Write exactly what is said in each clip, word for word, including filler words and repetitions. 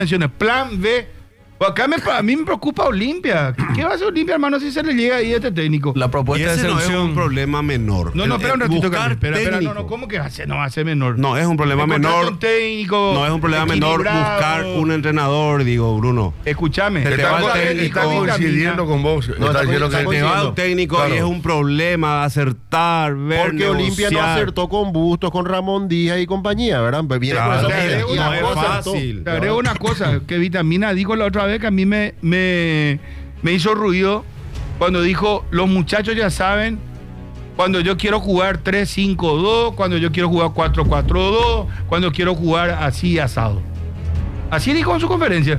Plan B. Acá me, a mí me preocupa Olimpia. ¿Qué va a hacer Olimpia, hermano, si se le llega ahí a este técnico? La propuesta y ese de no es selección... un problema menor. No, no, espera un ratito. Buscar Espera, espera, técnico. no, no, ¿cómo que va a ser? No va a ser menor. No, es un problema Me contrata menor. Un técnico No es un problema menor buscar un entrenador, digo, Bruno. Escúchame. Se te va el técnico. Está coincidiendo con vos. No, está diciendo que se te va el técnico Claro. y es un problema acertar, ver, Porque Olimpia no negociar. acertó con Bustos, con Ramón Díaz y compañía, ¿verdad? Viene Claro, con esa te idea. agrego Y una no es cosa, fácil. Te agrego una cosa, que Vitamina dijo la otra vez que a mí me, me, me hizo ruido cuando dijo, los muchachos ya saben cuando yo quiero jugar tres cinco dos, cuando yo quiero jugar cuatro cuatro dos, cuando quiero jugar así asado. Así dijo en su conferencia.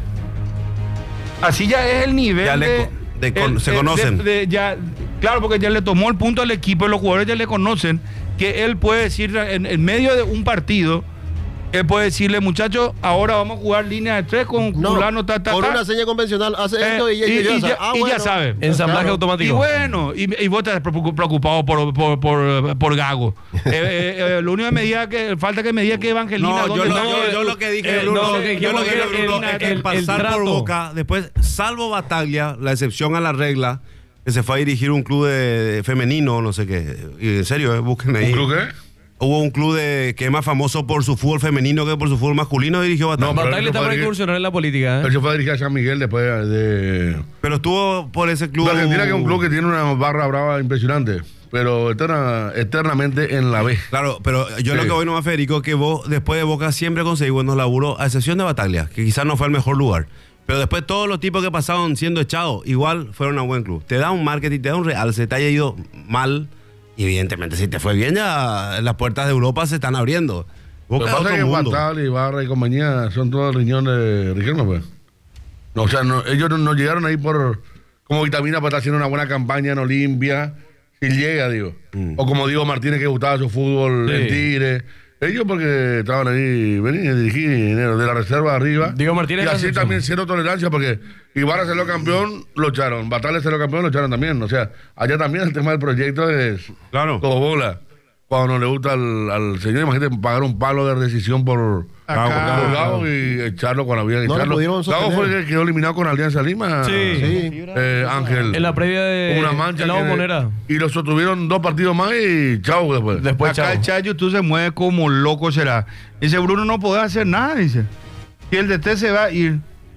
Así ya es el nivel Ya le de, co- de con- el- se de- conocen. de- de- ya, claro, porque ya le tomó el punto al equipo y los jugadores ya le conocen que él puede decir en, en medio de un partido, él puede decirle, muchachos, ahora vamos a jugar línea de tres con No, fulano, ta, ta, con ta. una seña convencional hace Eh, esto y, ya- y- ya y sabe. ya- Ah, y ya bueno. sabe. Ensamblaje Claro. automático. Y bueno, y, y vos estás preocup- preocupado por, por, por, por Gago. Eh, eh, eh, lo único que me diga que falta que me diga que Evangelina. No, yo, ¿dónde lo, está? yo- yo lo que dije, Eh, Bruno, no, yo que lo quiero que que dije, Bruno, el- es que el- el pasar por trato. Boca, después, salvo Bataglia, la excepción a la regla, que se fue a dirigir un club de, de femenino, no sé qué. Y en serio, eh, busquen ahí. ¿Un club qué? Hubo un club de, que es más famoso por su fútbol femenino que por su fútbol masculino, dirigió Bataglia. No, pero Bataglia él está fue para a dirigir- incursionar en la política, ¿eh? Él se fue a dirigir a San Miguel después de... Pero estuvo por ese club. De Argentina, que es un club que tiene una barra brava impresionante, pero eterna, eternamente en la B. Claro, pero yo Sí. lo que voy nomás, Federico, es que vos después de Boca siempre conseguís buenos laburos, a excepción de Bataglia, que quizás no fue el mejor lugar. Pero después todos los tipos que pasaron siendo echados, igual fueron a buen club. Te da un marketing, te da un realce, te haya ido mal. Y evidentemente, si te fue bien, ya las puertas de Europa se están abriendo. Lo Boca que es pasa otro es que mundo. Guatal y Barra y compañía son todos riñones de Riquelme, pues. No, o sea, no, ellos no, no llegaron ahí por como Vitamina para estar haciendo una buena campaña en Olimpia. Si llega, digo. Mm. O como Diego Martínez, que gustaba su fútbol Sí. en Tigre. Ellos porque estaban ahí, venían a dirigir dinero de la reserva arriba. Diego Martínez Y es la así excepción. también cero tolerancia, porque Ibarra salió campeón, lo echaron. Batalla salió campeón, lo echaron también. O sea, allá también el tema del proyecto es Claro. como bola. Cuando no le gusta al, al señor, imagínate pagar un palo de rescisión por, Acá. por Gago y echarlo cuando habían No lo echarlo. pudieron Gago sostener. fue el que quedó eliminado con Alianza Lima. Sí. Sí. Eh, Ángel. En la previa de Una mancha. en la que- bombonera. y lo sostuvieron dos partidos más y chao después. Después, Acá chao. el Chayo tú se mueve como loco será. Dice, Bruno no puede hacer nada, dice. Y el D T se va a ir.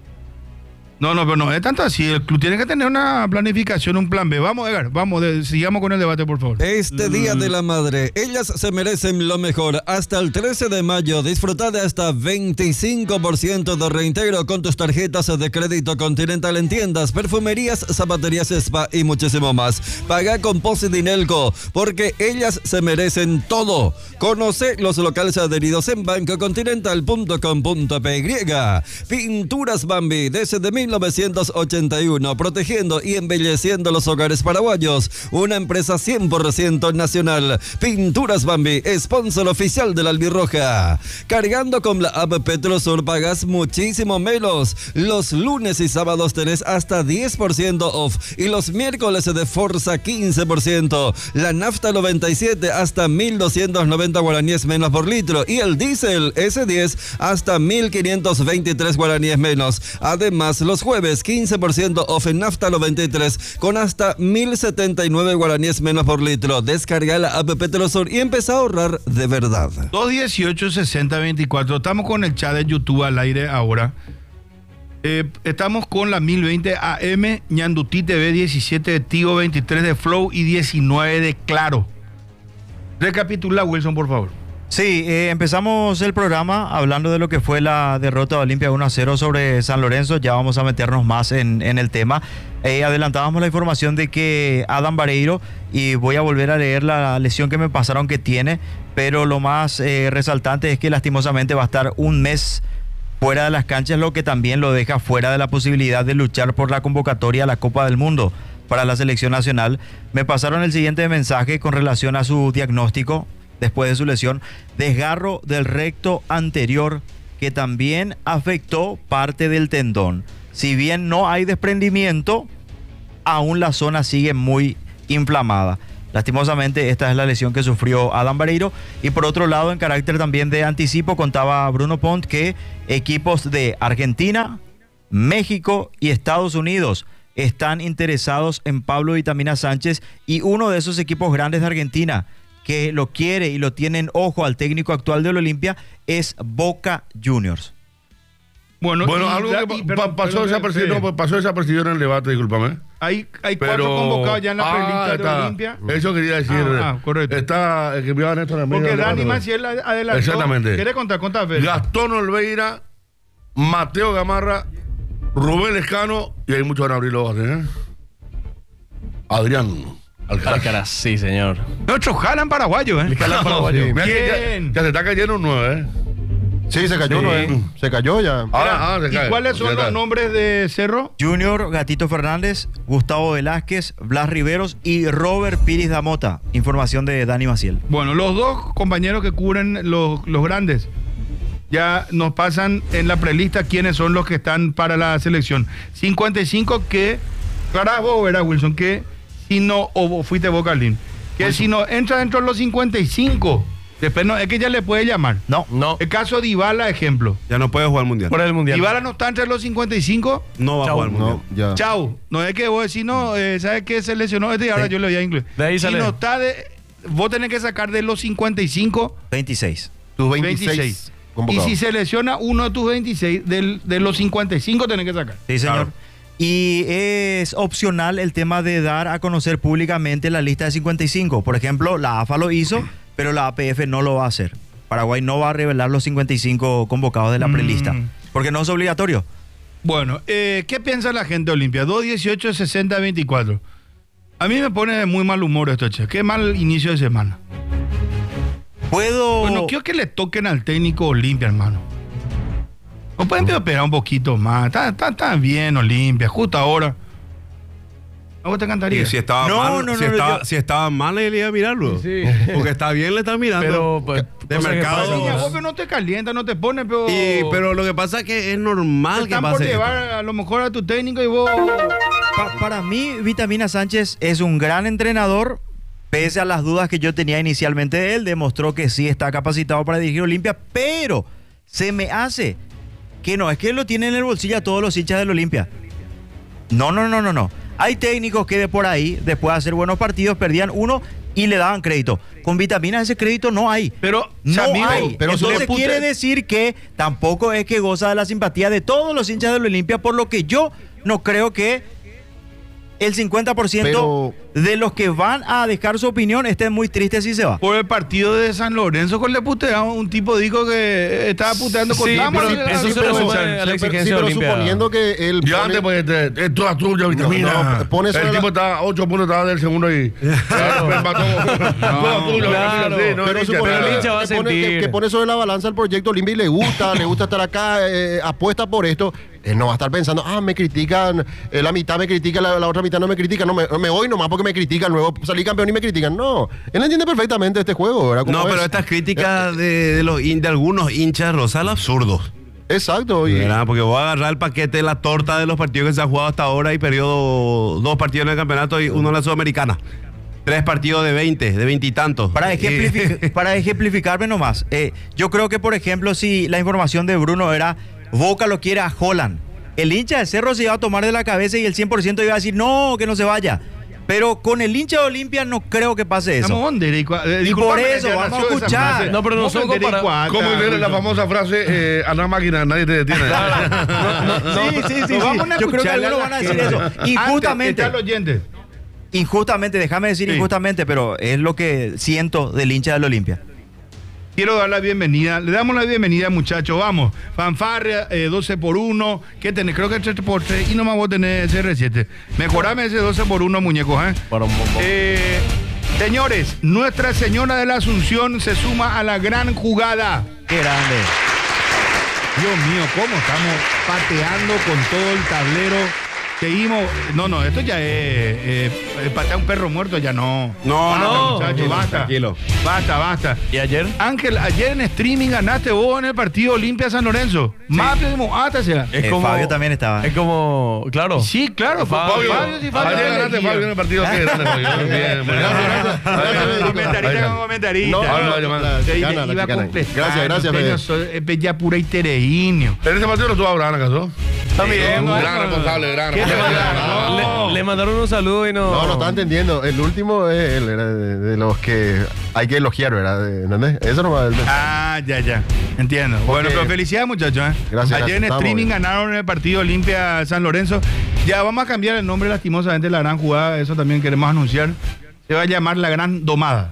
No, no, pero no es tanto así. El club tiene que tener una planificación, un plan B. Vamos, Edgar, vamos, de- sigamos con el debate, por favor. Este Día de la Madre, ellas se merecen lo mejor. Hasta el trece de mayo, disfruta de hasta veinticinco por ciento de reintegro con tus tarjetas de crédito Continental en tiendas, perfumerías, zapaterías, spa y muchísimo más. Paga con Posi Dinelco, porque ellas se merecen todo. Conoce los locales adheridos en banco continental punto com punto p y. Pinturas Bambi, desde mil novecientos ochenta y uno, protegiendo y embelleciendo los hogares paraguayos. Una empresa cien por ciento nacional. Pinturas Bambi, sponsor oficial de la Albirroja. Cargando con la app Petrosur pagas muchísimo menos. Los lunes y sábados tenés hasta diez por ciento off. Y los miércoles de Forza quince por ciento. La nafta noventa y siete hasta mil doscientos noventa guaraníes menos por litro. Y el diésel ese diez hasta mil quinientos veintitrés guaraníes menos. Además, los jueves quince por ciento off en nafta noventa y tres con hasta mil setenta y nueve guaraníes menos por litro. Descarga la app Petrosur y empieza a ahorrar de verdad. dos dieciocho sesenta veinticuatro. Estamos con el chat de YouTube al aire ahora. Eh, estamos con la mil veinte A M, Ñandutí T V diecisiete de Tigo, veintitrés de Flow y diecinueve de Claro. Recapitula, Wilson, por favor. Sí, eh, empezamos el programa hablando de lo que fue la derrota de Olimpia uno a cero sobre San Lorenzo. Ya vamos a meternos más en, en el tema. Eh, adelantábamos la información de que Adam Vareiro, y voy a volver a leer la lesión que me pasaron que tiene, pero lo más eh, resaltante es que lastimosamente va a estar un mes fuera de las canchas, lo que también lo deja fuera de la posibilidad de luchar por la convocatoria a la Copa del Mundo para la selección nacional. Me pasaron el siguiente mensaje con relación a su diagnóstico después de su lesión: desgarro del recto anterior que también afectó parte del tendón. Si bien no hay desprendimiento, aún la zona sigue muy inflamada. Lastimosamente, esta es la lesión que sufrió Adam Vareiro. Y por otro lado, en carácter también de anticipo, contaba Bruno Pont que equipos de Argentina, México y Estados Unidos están interesados en Pablo Vitamina Sánchez, y uno de esos equipos grandes de Argentina que lo quiere y lo tienen ojo al técnico actual del Olimpia es Boca Juniors. Bueno, Bueno, y algo la- que y- pa- perdón, pasó perdón, desapercibido, sí. no, pues pasó desapercibido en el debate, discúlpame. Hay, hay Pero, cuatro convocados ya en la Ah, prelista de está. Olimpia. Eso quería decir. Ah, ah, correcto. Está, el que vio a Néstor en medio Porque del Dani debate, Maciel adelantó. Exactamente. ¿Quiere contar? Contar, Fer. Gastón Olveira, Mateo Gamarra, Rubén Lescano, y hay muchos van a abrir los bases, ¿eh? Adrián Alcaraz. Alcaraz, sí, señor. Nuestro Jalan paraguayo, ¿eh? Jalan paraguayo. Mira que ya, Bien. ya se está cayendo un nueve, ¿eh? Sí, se cayó, Sí. ¿no? eh? Se cayó ya. Ahora, ah, se ¿Y cae. cuáles son Ya los está. nombres de Cerro? Junior, Gatito Fernández, Gustavo Velázquez, Blas Riveros y Robert Piris Damota. Información de Dani Maciel. Bueno, los dos compañeros que cubren los, los grandes ya nos pasan en la prelista quiénes son los que están para la selección. cincuenta y cinco que, para vos, ¿verdad, Wilson? Que si no, o vos fuiste vos, Carlín, que si no entra dentro de los cincuenta y cinco, después no, es que ya le puede llamar. No, No, El caso de Dybala, ejemplo. Ya no puede jugar al mundial. por el mundial. Dybala no está entre los cincuenta y cinco. No va a Chau. jugar al mundial. No, ya. Chau. No es que vos decís, no, eh, ¿sabes qué? Se lesionó este y ahora Sí. yo le voy a incluir. De ahí si sale. no está de. Vos tenés que sacar de los cincuenta y cinco, veintiséis. Tus veintiséis. veintiséis. Y convocados. si se lesiona uno de tus veintiséis, del, de los cincuenta y cinco tenés que sacar. Sí, señor. Claro. Y es opcional el tema de dar a conocer públicamente la lista de cincuenta y cinco. Por ejemplo, la A F A lo hizo, pero la A P F no lo va a hacer. Paraguay no va a revelar los cincuenta y cinco convocados de la Mm. prelista, porque no es obligatorio. Bueno, eh, ¿qué piensa la gente de Olimpia? dos dieciocho sesenta veinticuatro. A mí me pone de muy mal humor esto, che. Qué mal inicio de semana. Puedo... Bueno, quiero que le toquen al técnico Olimpia, hermano. ¿No pueden esperar un poquito más? Está, está, está bien Olimpia, justo ahora. ¿A vos te encantaría? Y si estaba No, mal, no, si, no, estaba, yo- si estaba mal, le iba a mirarlo. Sí. Porque está bien, le está mirando. Pero, pues, de cosas que mercado. pasan, Niña, ¿no? vos que no te calienta, no te pone, pero... Y- pero lo que pasa es que es normal que están por pase. llevar esto. a lo mejor a tu técnico y vos... Pa- para mí, Vitamina Sánchez es un gran entrenador. Pese a las dudas que yo tenía inicialmente de él, demostró que sí está capacitado para dirigir Olimpia, pero se me hace que no, es que lo tienen en el bolsillo a todos los hinchas del Olimpia. No, no, no, no, no. Hay técnicos que de por ahí, después de hacer buenos partidos, perdían uno y le daban crédito. Con Vitamina ese crédito no hay. Pero, No Samir, hay. pero Entonces le puse- quiere decir que tampoco es que goza de la simpatía de todos los hinchas del Olimpia, por lo que yo no creo que el cincuenta por ciento de los que van a dejar su opinión estén muy tristes si se va. por el partido de San Lorenzo con le putearon, un tipo dijo que estaba puteando con Sí, Támara. pero eso Sí, se pero- lo sube Sí, a la pero- exigencia sí, de pero Olimpia. suponiendo que él Yo pone- antes, pues, te- es toda tuya, vitamina. No, no, pone sobre el la- tipo estaba ocho puntos, estaba del segundo y. Claro, me empató. Toda tuya, claro. vitamina, sí, no, pero hincha, suponiendo nada. el hincha va a que, pone, que- sentir. que pone sobre la balanza el proyecto Olimpia y le gusta, le gusta estar acá, eh, apuesta por esto. Él no va a estar pensando, ah, me critican, eh, la mitad me critica, la, la otra mitad no me critica, no me, me voy nomás porque me critican, luego salí campeón y me critican. No, él entiende perfectamente este juego, ¿verdad? ¿Cómo No, pero es? estas críticas de, de los hin- de algunos hinchas rosal absurdos. Exacto. Y, ¿Verdad? Porque voy a agarrar el paquete de la torta de los partidos que se han jugado hasta ahora y periodo dos partidos en el campeonato y uno en la Sudamericana. Tres partidos de veinte, de veintitantos. Para, ejemplific- para ejemplificarme nomás, eh, yo creo que, por ejemplo, si la información de Bruno era Boca lo quiere a Holland, el hincha de Cerro se iba a tomar de la cabeza y el cien por ciento iba a decir no, que no se vaya. Pero con el hincha de Olimpia no creo que pase eso. Estamos on derecho, eh, Y discúlpame, por eso, ya vamos a nació esa escuchar. frase. No, pero no Vos son on derecho compara- acá, ¿Cómo dice la Wilson. famosa frase? Eh, a la máquina, nadie te detiene. Sí, sí, sí, sí. Vamos a Yo creo que escucharle algunos a van a la decir gente. eso. Antes, Injustamente. están los oyentes. Injustamente, déjame decir Sí. injustamente, pero es lo que siento del hincha del Olimpia. Quiero dar la bienvenida. Le damos la bienvenida, muchachos. Vamos. Fanfarria, eh, doce por uno. ¿Qué tenés? Creo que tres por tres. Y nomás vos tenés C R siete. Mejorame ese doce por uno, muñecos, ¿eh? Para un bombón. Eh, señores, Nuestra Señora de la Asunción se suma a la gran jugada. Qué grande. Dios mío, cómo estamos pateando con todo el tablero Seguimos. No, no, esto ya es. Eh, patear un perro muerto, ya no. No, Basta, no. muchachos, basta. Tranquilo. Basta, basta. ¿Y ayer? Ángel, ayer en streaming ganaste vos en el partido Olimpia San Lorenzo. Más de hasta sea. Es Eh, como, Fabio también estaba. Es como, claro. Sí, claro, Fabio. Fabio, sí, Fabio. Ayer ganaste, Fabio, en el partido que grande, Fabio. Bien, muy bien. Comentarista con comentarista. No, Ahora no, lo llaman. la Se chicana, la iba chicana. completando, Gracias, gracias, Peña, Fede. soy- Es bella pura y tereínio. En ese partido lo tuvo Abraham, ¿acaso? También, Un no, gran no, responsable, gran ¿Qué responsable. responsable? No. Le, le mandaron un saludo y no. No, no está entendiendo. El último es él, era de, de los que hay que elogiar, ¿verdad? De- ¿Entendés? Eso no va. Ah, ya, ya. Entiendo. Bueno, pero felicidades, muchachos. ¿eh? Gracias, Ayer en gracias. streaming Estamos bien. ganaron en el partido Olimpia San Lorenzo. Ya vamos a cambiar el nombre, lastimosamente, de la gran jugada. Eso también queremos anunciar. Se va a llamar la Gran Domada.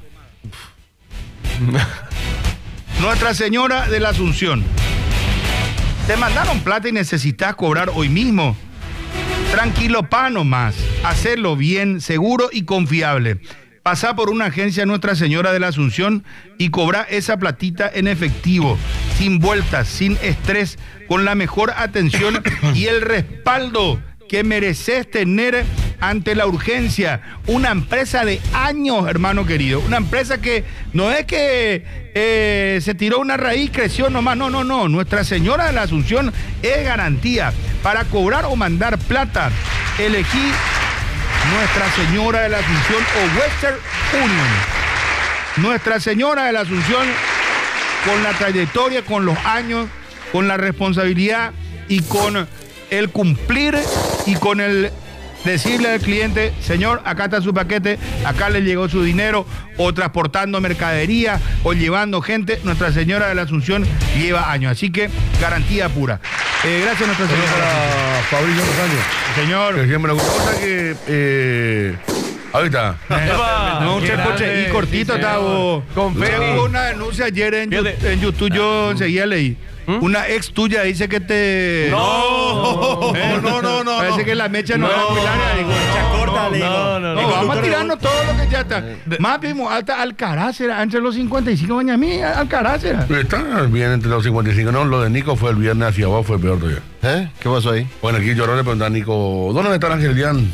Nuestra Señora de la Asunción. Te mandaron plata y necesitas cobrar hoy mismo. Tranquilo, pa nomás. Hacerlo bien, seguro y confiable. Pasá por una agencia Nuestra Señora de la Asunción y cobra esa platita en efectivo, sin vueltas, sin estrés, con la mejor atención y el respaldo que mereces tener ante la urgencia. Una empresa de años, hermano querido. Una empresa que no es que eh, se tiró una raíz, creció nomás. No, no, no. Nuestra Señora de la Asunción es garantía. Para cobrar o mandar plata, elegí Nuestra Señora de la Asunción o Western Union. Nuestra Señora de la Asunción, con la trayectoria, con los años, con la responsabilidad y con el cumplir y con el decirle al cliente, señor, acá está su paquete, acá le llegó su dinero, o transportando mercadería, o llevando gente. Nuestra Señora de la Asunción lleva años, así que garantía pura. Eh, gracias, Nuestra Saludos Señora. para Fabricio Rosario. Señor. Que siempre nos gusta que. Eh, ahorita. Epa, No, un qué checoche grande, y cortito sí, está. señor. Vos. Con Hubo Feli. una denuncia ayer en, Yu- Fíjate. en YouTube, yo enseguida leí. Una ex tuya dice que te. No, ¿Eh? no, no, no, Parece no. que la mecha no, era muy larga. Digo, corta, le digo. no, no, no, no. vamos a tirarnos todo lo que ya está. Más vimos alta Alcaraz, era entre los cincuenta y cinco años a mí, Alcaraz era. Está bien entre los cincuenta y cinco. No, lo de Nico fue el viernes hacia abajo, fue peor todavía. ¿Eh? ¿Qué pasó ahí? Bueno, aquí yo le pregunté a Nico, ¿dónde está Ángel Dian?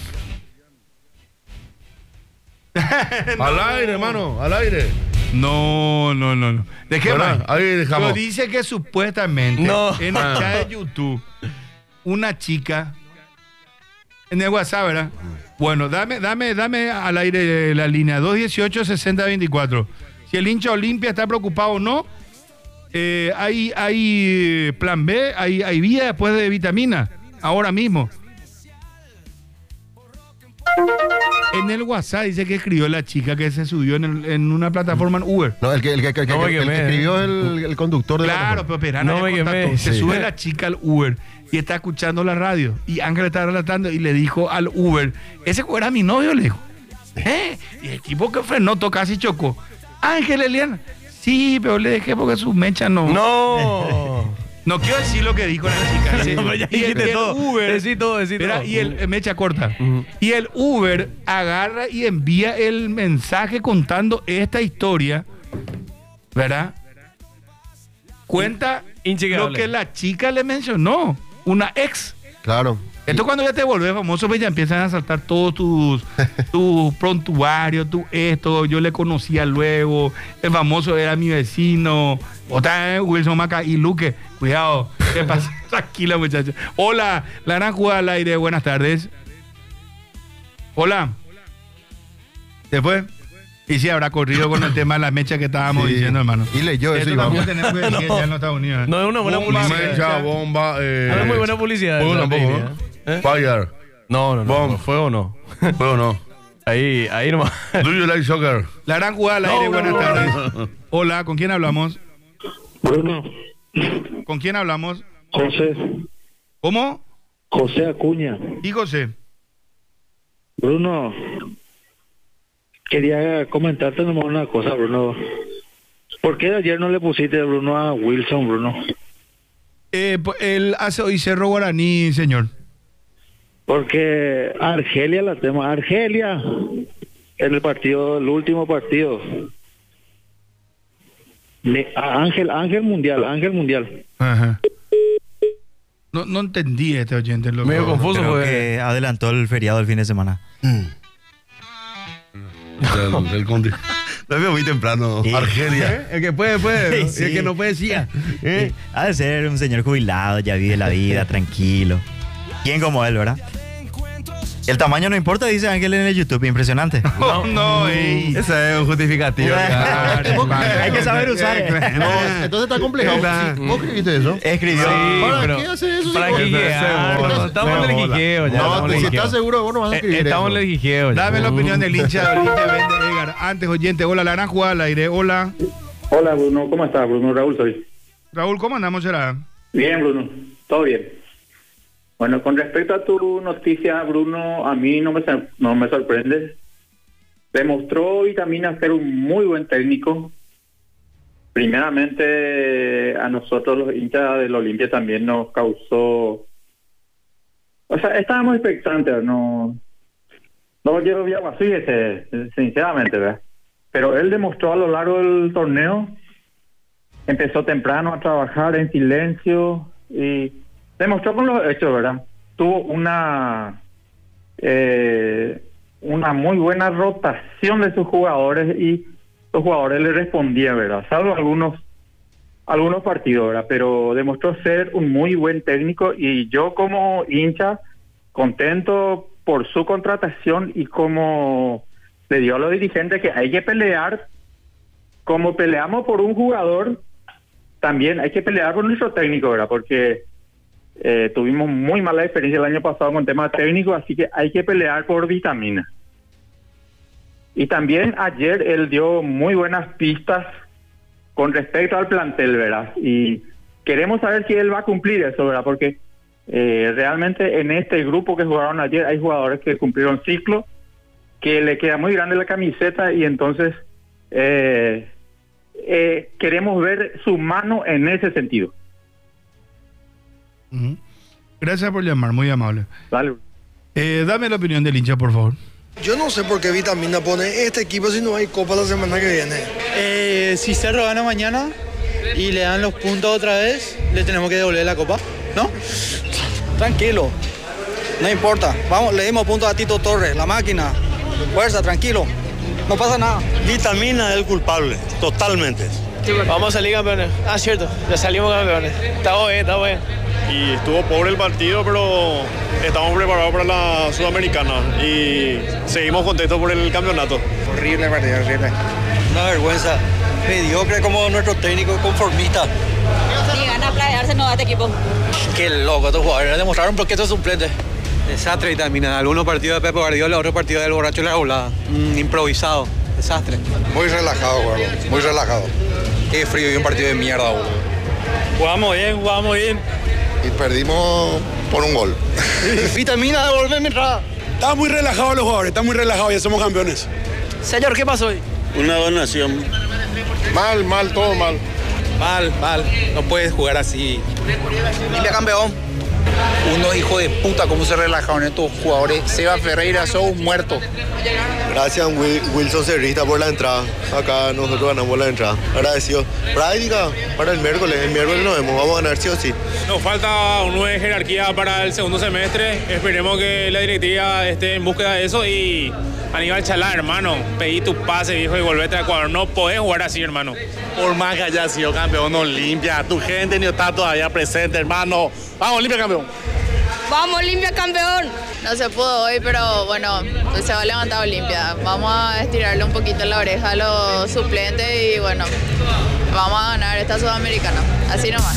Al aire, hermano, al aire. No, no, no, no. ¿De qué ¿Verdad? más? Ahí dejamos. Pero dice que supuestamente No. en el chat de YouTube, una chica en el WhatsApp, ¿verdad? Bueno, dame, dame, dame al aire la línea dos dieciocho sesenta veinticuatro. Si el hincha Olimpia está preocupado o no, eh, hay, hay plan B, hay, hay vía después de vitamina, ahora mismo. En el WhatsApp dice que escribió la chica que se subió en, el- en una plataforma en Uber. No, el que, el que, el que- No me el que quemé. escribió el, el conductor de la Claro, pero espera, No no me quemé. Se Sí. sube la chica al Uber y está escuchando la radio. Y Ángel está relatando y le dijo al Uber, ese era mi novio, le dijo. ¿Eh? Y el tipo que frenó, tocó casi chocó. Ángel, Eliana. Sí, pero le dejé porque su mecha no. No. No quiero decir lo que dijo la chica. Sí. No, pero ya Y el- dijiste y el todo. Uber, Decí todo, decí Mira, todo. y el eh, mecha corta. Ujú. Y el Uber agarra y envía el mensaje contando esta historia, ¿verdad? Cuenta lo Inchequeable. que la chica le mencionó, una ex. Claro. Esto cuando ya te vuelves famoso, pues ya empiezan a saltar todos tus, tus prontuarios, tu esto, yo le conocía luego, el famoso era mi vecino, otra vez Wilson Maca y Luque, cuidado, ¿qué pasa? Tranquila muchachos. Hola, la gran jugada al aire, buenas tardes. Hola. ¿Se fue? Y sí, habrá corrido con el tema de la mecha que estábamos Sí. diciendo, hermano. Y leyó eso Esto y también vamos. tenemos que decir ya en los Estados Unidos. ¿eh? No, es una buena Bomba, publicidad. Mecha, bomba. Eh, No es muy buena publicidad. Fuego la tampoco, feria, ¿no? ¿eh? Fire. No, no, no. Bomb. no, Fuego no. Fuego no. Ahí, ahí nomás. Do you like soccer? La gran jugada al aire, buenas tardes. Hola, ¿con quién hablamos? Bruno, ¿Con quién hablamos? José, ¿Cómo? José Acuña. Y José. Bruno, quería comentarte nomás una cosa, Bruno. ¿Por qué ayer no le pusiste, Bruno, a Wilson, Bruno? Eh, pues, él hace hoy Cerro Guaraní, señor. Porque Argelia la tema, Argelia, en el partido, el último partido. De- a Ángel, Ángel Mundial, Ángel Mundial. Ajá. No, no entendí este oyente. Lo Medio que- confuso Creo fue. que adelantó el feriado del fin de semana. Del, del Conti. Lo veo muy temprano. Sí. Argelia. El que puede, puede. ¿no? Sí. Y el que no puede, sí. ¿Eh? Ha de ser un señor jubilado, ya vive la vida, tranquilo. ¿Quién como él, verdad? El tamaño no importa, dice Ángel en el YouTube, impresionante. No, no, ey. Ese es un justificativo. Claro, Hay que saber usar. Eh, claro. No, entonces está complicado. Claro. Sí, ¿Vos escribiste eso? Escribió. Sí, ¿Para pero- qué hace eso? Para si vos- quiquear. bola. Estamos en el Me bola. quiqueo ya. No, estamos en pues el si quiqueo. estás seguro, vos no vas a Eh, escribir Estamos en eso. el quiqueo ya. Dame la opinión del hincha del hincha vende Edgar. Antes, oyente, hola, la gran jugada al aire. Hola. Hola Bruno, ¿cómo estás Bruno? Raúl soy. Raúl, ¿cómo andamos, será? Bien Bruno, todo bien. Bueno, con respecto a tu noticia Bruno, a mí no me, sor- no me sorprende. Demostró Vitamina ser un muy buen técnico. Primeramente a nosotros los hinchas del Olimpia también nos causó... O sea, estábamos expectantes, no... No quiero ver así, ese, sinceramente, ¿verdad? Pero él demostró a lo largo del torneo, empezó temprano a trabajar en silencio y demostró con los hechos, ¿verdad? Tuvo una eh, una muy buena rotación de sus jugadores y los jugadores le respondían, ¿verdad? Salvo algunos algunos partidos, ¿verdad? Pero demostró ser un muy buen técnico y yo como hincha contento por su contratación y como le dio a los dirigentes que hay que pelear, como peleamos por un jugador, también hay que pelear por nuestro técnico, ¿verdad? Porque eh, tuvimos muy mala experiencia el año pasado con temas técnicos, así que hay que pelear por Vitamina. Y también ayer él dio muy buenas pistas con respecto al plantel, ¿verdad? Y queremos saber si él va a cumplir eso, ¿verdad? Porque eh, realmente en este grupo que jugaron ayer hay jugadores que cumplieron ciclo, que le queda muy grande la camiseta y entonces eh, eh, queremos ver su mano en ese sentido. Ujú. Gracias por llamar, muy amable. Dale. Eh, dame la opinión del hincha, por favor. Yo no sé por qué Vitamina pone este equipo si no hay copa la semana que viene. Eh, si Cerro gana mañana y le dan los puntos otra vez, le tenemos que devolver la copa, ¿no? Tranquilo, no importa. Vamos, le dimos puntos a Tito Torres, la máquina. Fuerza, tranquilo. No pasa nada. Vitamina es el culpable, totalmente. Vamos a salir campeones. Ah, cierto, ya salimos campeones. Está bien, está bien. Y estuvo pobre el partido, pero estamos preparados para la Sudamericana y seguimos contentos por el campeonato. Horrible partido, horrible. Una vergüenza. Mediocre como nuestro técnico conformista. Si gana playarse no da este equipo. Qué loco, estos jugadores demostraron por qué estos suplentes. Desastre Vitamina. Algunos partidos de Pepe Guardiola, otros partidos del borracho y la volada. Mm, improvisado. Desastre. Muy relajado, gordo. Muy relajado. Qué frío y un partido de mierda, boludo. Jugamos bien, jugamos bien. Y perdimos por un gol. Vitamina, devolver mi entrada. Están muy relajados los jugadores, están muy relajados, ya somos campeones. Señor, ¿qué pasó hoy? Una donación. Mal, mal, todo mal. Mal, mal. No puedes jugar así. Limpia campeón. Uno hijo de puta, cómo se relajaron estos jugadores. Seba Ferreira, sos un muerto. Gracias Wil- Wilson Cerrista por la entrada. Acá nosotros ganamos la entrada. Agradecido. Práctica para el miércoles. El miércoles nos vemos. Vamos a ganar sí o sí. Nos falta un nueve de jerarquía para el segundo semestre. Esperemos que la directiva esté en búsqueda de eso. Y Aníbal Chalá, hermano, pedí tu pase, viejo, y volvete a Ecuador. No podés jugar así, hermano. Por más que haya sido campeón Olimpia, tu gente ni está todavía presente, hermano. Vamos, Olimpia, campeón. Vamos, Olimpia, campeón. No se pudo hoy, pero bueno, se va a levantar Olimpia. Vamos a estirarle un poquito la oreja a los suplentes y bueno, vamos a ganar esta Sudamericana. Así nomás.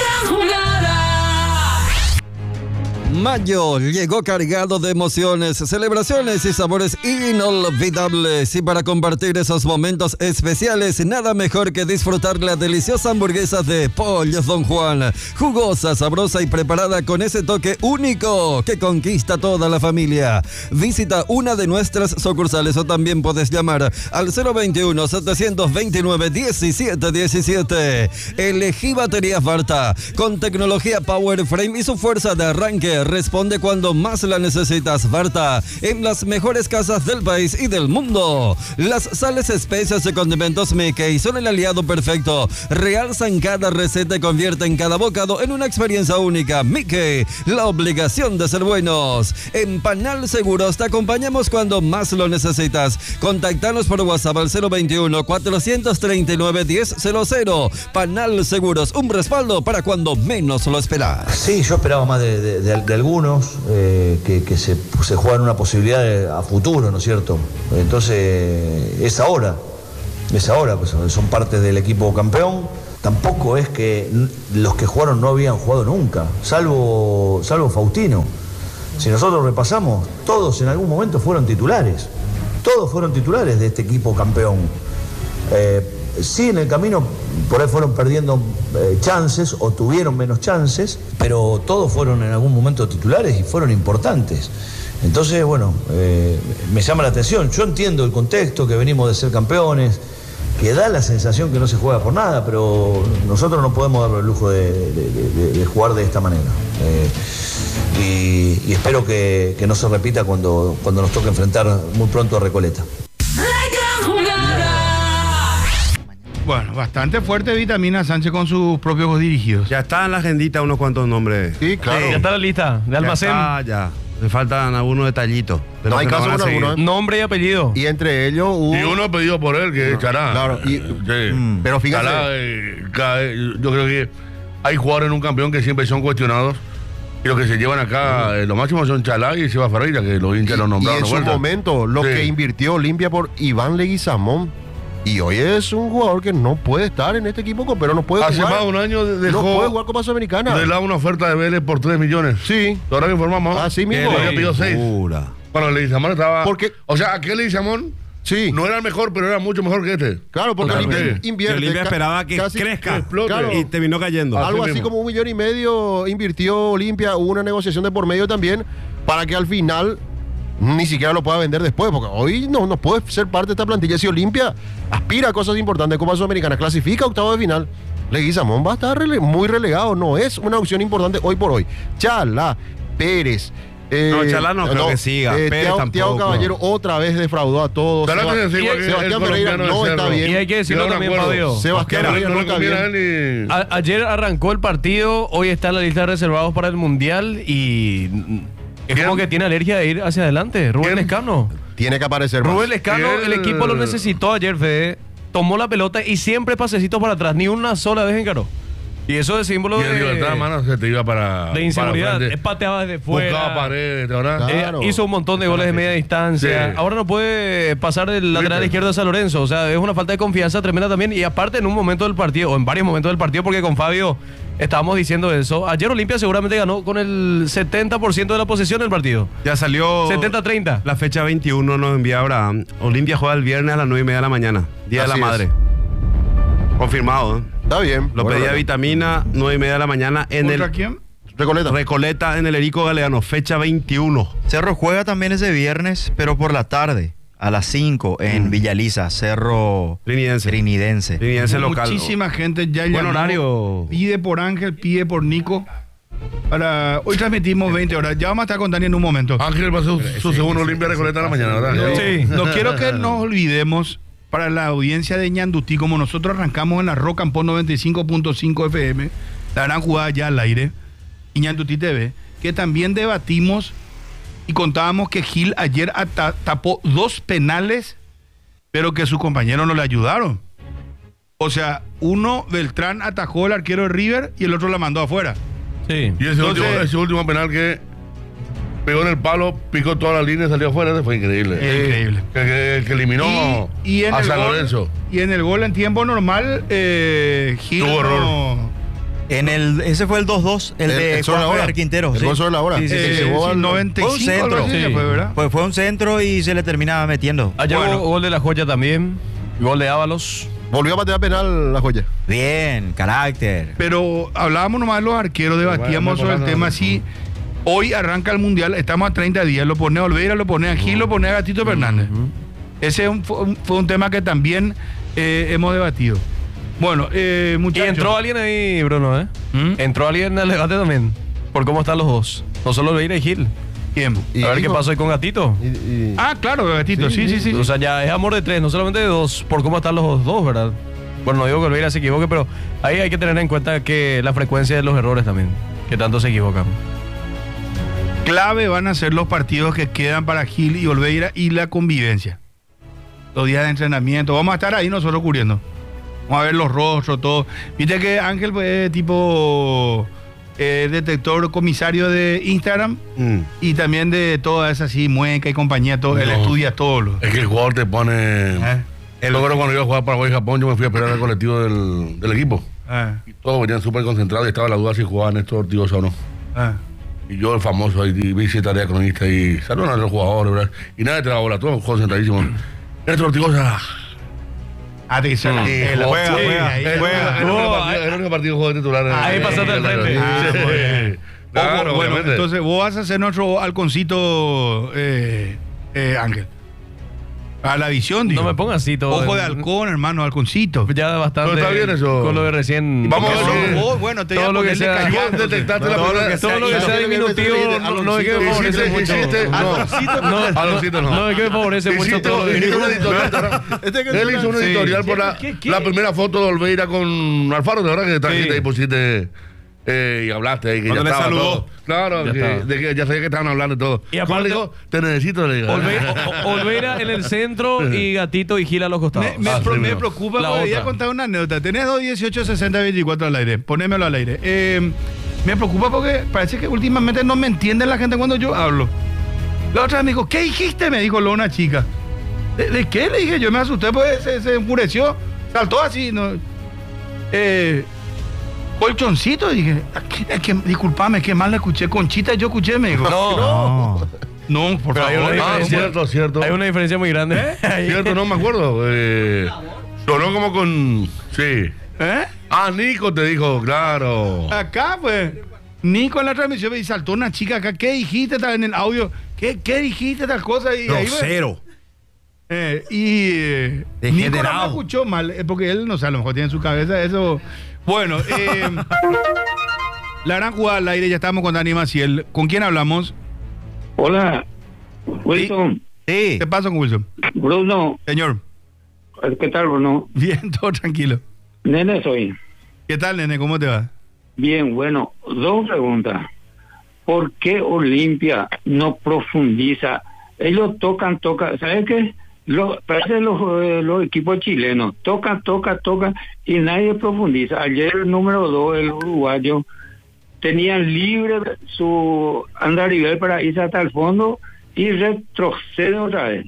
Mayo llegó cargado de emociones, celebraciones y sabores inolvidables. Y para compartir esos momentos especiales, nada mejor que disfrutar la deliciosa hamburguesa de Pollos Don Juan. Jugosa, sabrosa y preparada con ese toque único que conquista toda la familia. Visita una de nuestras sucursales o también puedes llamar al cero veintiuno, setecientos veintinueve, diecisiete diecisiete. Elegí baterías Varta con tecnología Power Frame y su fuerza de arranque responde cuando más la necesitas. Barta, en las mejores casas del país y del mundo. Las sales, especias y condimentos Mickey son el aliado perfecto. Realzan cada receta y convierten cada bocado en una experiencia única. Mickey, la obligación de ser buenos. En Panal Seguros te acompañamos cuando más lo necesitas. Contactanos por WhatsApp al cero veintiuno, cuatrocientos treinta y nueve, diez cero cero. Panal Seguros, un respaldo para cuando menos lo esperas. Sí, yo esperaba más de, de, de, de algunos eh, que, que se, se juegan una posibilidad de- a futuro, ¿no es cierto? Entonces, es ahora, es ahora, pues son parte del equipo campeón. Tampoco es que n- los que jugaron no habían jugado nunca, salvo, salvo Faustino. Si nosotros repasamos, todos en algún momento fueron titulares. Todos fueron titulares de este equipo campeón. Eh, sí, en el camino por ahí fueron perdiendo eh, chances o tuvieron menos chances, pero todos fueron en algún momento titulares y fueron importantes. Entonces, bueno, eh, me llama la atención. Yo entiendo el contexto, que venimos de ser campeones, que da la sensación que no se juega por nada, pero nosotros no podemos dar el lujo de, de- de- de jugar de esta manera. Eh, y, y espero que, que no se repita cuando, cuando nos toque enfrentar muy pronto a Recoleta. Bueno, bastante fuerte Vitamina Sánchez con sus propios dirigidos. Ya está en la agendita unos cuantos nombres. Sí, claro. Ya está la lista de almacén. Ya, está, ya. Le faltan algunos detallitos. pero No hay que caso van a con seguir. alguno, ¿eh? Nombre y apellido. Y entre ellos hubo... Y uno pedido por él, que es Chará. Claro, y- Sí. pero fíjate- Chará, eh, cada- yo creo que hay jugadores en un campeón que siempre son cuestionados. Y los que se llevan acá, eh, lo máximo son Chalá y Seba Ferreira, que los hinchas los Y nombraron. en de su vuelta. momento, lo Sí. que invirtió Olimpia por Iván Leguizamón. Y hoy es un jugador que no puede estar en este equipo, pero no puede Hace jugar. más de un año de- dejó. No puede jugar Copa Sudamericana. Le da una oferta de Vélez por tres millones. Sí. Ahora que informamos. Así mismo. Había pedido seis. Locura. Bueno, Leguizamón estaba. Porque- O sea, aquel Leguizamón Sí. no era el mejor, pero era mucho mejor que este. Claro, porque Claro, Olimpia sí. invierte. Que Olimpia ca- esperaba que casi- crezca que explote. Claro. y terminó cayendo. Ah, Algo Así así mismo. como un millón y medio invirtió Olimpia, hubo una negociación de por medio también para que al final ni siquiera lo pueda vender después, porque hoy no, no puede ser parte de esta plantilla. Si Olimpia aspira a cosas importantes, Copa Sudamericana, clasifica a octavo de final, Leguizamón va a estar rele- muy relegado, no es una opción importante hoy por hoy. Chala, Pérez. eh, No, Chalá no creo que siga, Pérez Tiago, tampoco. Tiago Caballero otra vez defraudó a todos. Chalá Seba- tiene que ser igual que el Sebastián Ferreira colombiano de no está Cerro. bien. Y hay que decirlo Yo no también, acuerdo. Fabio. Sebastián No, Ferreira no no le está conviene bien. a él ni- A- ayer arrancó el partido, hoy está en la lista de reservados para el Mundial y mm, es ¿Quién? como que tiene alergia de ir hacia adelante. Rubén ¿Quién? Lescano. Tiene que aparecer más. Rubén Lescano, ¿Quién? el equipo lo necesitó ayer, Fede. Tomó la pelota y siempre pasecitos para atrás, ni una sola vez encaró. Y eso es símbolo Y en de, libertad, mano, se te iba para. de inseguridad. para Es frente. pateaba desde Buscaba fuera. paredes, ¿verdad? Eh, Claro. hizo un montón de goles de media distancia. Sí. Ahora no puede pasar del lateral Viste. izquierdo de San Lorenzo. O sea, es una falta de confianza tremenda también. Y aparte, en un momento del partido, o en varios momentos del partido, porque con Fabio estábamos diciendo eso. Ayer Olimpia seguramente ganó con el setenta por ciento de la posesión del partido. Ya salió setenta treinta. la fecha veintiuno, nos envía Abraham. Olimpia juega el viernes a las nueve y media de la mañana, Día Así de la es. Madre. Confirmado, ¿eh? Está bien. Lo Bueno, pedía bueno. Vitamina, nueve y media de la mañana en ¿Contra el quién? Recoleta. Recoleta, en el Erico Galeano, fecha veintiuno. Cerro juega también ese viernes, pero por la tarde, a las cinco, en Villaliza, Cerro Trinidense. Trinidense. Trinidense local. Muchísima gente ya Buen llamó, horario. Pide por Ángel, pide por Nico. Para... Hoy transmitimos veinte horas. Ya vamos a estar con Dani en un momento. Ángel va a ser su, su segundo Olimpia Recoleta de la mañana, ¿verdad? Sí. No quiero que nos olvidemos para la audiencia de Ñandutí, como nosotros arrancamos en la Rock and Pop noventa y cinco punto cinco F M, la gran jugada ya al aire, y Ñandutí T V, que también debatimos y contábamos que Gil ayer ata- tapó dos penales, pero que sus compañeros no le ayudaron. O sea, uno, Beltrán atajó al arquero de River y el otro la mandó afuera. Sí. Y ese, Entonces- último, ese último penal que pegó en el palo, picó toda la línea y salió afuera, ese fue increíble. Eh, increíble. Que, que- que eliminó Y, y en a el San gol, Lorenzo. y en el gol en tiempo normal, eh, Gil Tuvo error. no- En el, ese fue el dos dos, el, El- de el sobre la Juan hora. Fer Quintero. El sí. gol sobre la hora. Sí, sí, sí, Eh, sí. llegó sí, al- noventa y Fue un cinco, centro, algo así sí. fue, ¿verdad? Fue, fue un centro y se le terminaba metiendo. Ayer Bueno. hubo gol de la joya también. Gol de Ábalos. Volvió a patear penal la joya. Bien, carácter. Pero hablábamos nomás de los arqueros, debatíamos Bueno, sobre el bueno, tema bueno. así. Hoy arranca el Mundial, estamos a treinta días, lo pone a Olveira, lo pone a Gil, lo pone a Gatito Fernández. Ese es un- fue, un, fue un tema que también eh, hemos debatido. Bueno, eh, Y muchachos. entró alguien ahí, Bruno, ¿eh? ¿Mm? Entró alguien al debate también. Por cómo están los dos. No solo Olveira y Gil. ¿Quién? A ver qué pasó ahí con Gatito. Y- y- Ah, claro, Gatito, sí, sí, sí. O sea, ya es amor de tres, no solamente de dos, por cómo están los dos, ¿verdad? Bueno, no digo que Olveira se equivoque, pero ahí hay que tener en cuenta que la frecuencia de los errores también, que tanto se equivocan. Clave van a ser los partidos que quedan para Gil y Olveira y la convivencia. Los días de entrenamiento. Vamos a estar ahí nosotros cubriendo. Vamos a ver los rostros, todo. Viste que Ángel fue tipo eh, detector comisario de Instagram Mm. y también de todas esas así, Mueca y compañía, todo. Él No. estudia todo. Lo. Es que el jugador te pone. ¿Eh? El logro cuando iba a jugar Paraguay y Japón, yo me fui a esperar al colectivo del, del equipo. Ah, Y todos venían súper concentrados y estaba la duda si jugaban Néstor Ortigosa o no. ah. Y yo, el famoso, ahí vi esa tarea cronista y saludan a los jugadores, ¿verdad? Y nadie te la bola, todos concentradísimos. Néstor Ortigosa. Ah, te hizo la- Sí, eh, la- juega, sí, juega, ahí- el juega. único partido- el único partido juego de titular. Ahí eh, pasaste al eh, frente. Ah, sí. muy bien. Claro, Ojo, bueno, obviamente. entonces vos vas a hacer nuestro halconcito, eh, eh, Ángel. A la visión, digo. No me pongas así todo. Ojo de halcón, hermano, halconcito. Ya bastante. Pero está bien eso. Con lo de recién. Vamos a Porque ver sos si- vos, bueno, te voy a todo lo que ponerle sea- callado, Vos entonces. detectaste la Todo lo primera- que sea- Todo lo que sea diminutivo, no, no es que me favorece Hiciste- mucho. hiciste- no. Halconcito, No, Halconcito no. no es que me favorece mucho Hiciste todo lo que hiciste un editorial. Este que Él suena- hizo un Sí. editorial por la, ¿Qué- qué? la primera foto de Olveira con Alfaro, de verdad que trajiste Sí. y pusiste eh, y hablaste ahí que Cuando ya le estaba saludó. todo. Claro, Ya que, estaba. de que ya sabía que estaban hablando y todo. Y ¿Cómo aparte- le digo? Te necesito, le digo. Olveira, o- Olveira en el centro y Gatito y Gil a los costados. Me, me Ah, pro- sí, me mira. preocupa La porque voy a otra. contar una anécdota. Tenés dos dieciocho sesenta veinticuatro al aire. Ponémelo al aire. Eh, me preocupa porque parece que últimamente no me entiende la gente cuando yo hablo. La otra vez me dijo, ¿qué dijiste? Me dijo lo una chica. ¿De, de qué? Le dije, yo me asusté, pues se, se enfureció. Saltó así. No. Eh, colchoncito, dije, "Aquí- es que, disculpame, que mal le escuché. Conchita, yo escuché, me dijo. No. no. No, por Pero hay favor. una Ah, diferencia. cierto, cierto. Hay una diferencia muy grande. Ahí. Cierto, no me acuerdo. Eh, sonó como con. Sí. ¿Eh? Ah, Nico te dijo, claro. Acá, pues, Nico en la transmisión me saltó una chica acá. ¿Qué dijiste tal en el audio? ¿Qué, qué dijiste tal cosa? Y ahí, pues, Grosero. eh, y eh, Nico no me Degenerado. escuchó mal, eh, porque él no sé, a lo mejor tiene en su cabeza eso. Bueno, eh, la gran jugada al aire, ya estamos con Dani Maciel. ¿Con quién hablamos? Hola, Wilson. Sí. ¿Qué pasa con Wilson? Bruno, Señor, ¿qué tal, Bruno? bien, todo tranquilo. Nene soy. ¿Qué tal, nene? ¿Cómo te va? Bien, bueno, dos preguntas. ¿Por qué Olimpia no profundiza? Ellos tocan, tocan, ¿sabes qué? Lo, parece los, eh, los equipos chilenos, tocan, tocan, tocan y nadie profundiza. Ayer el número dos, el uruguayo, tenían libre su andarivel para irse hasta el fondo y retrocede otra vez.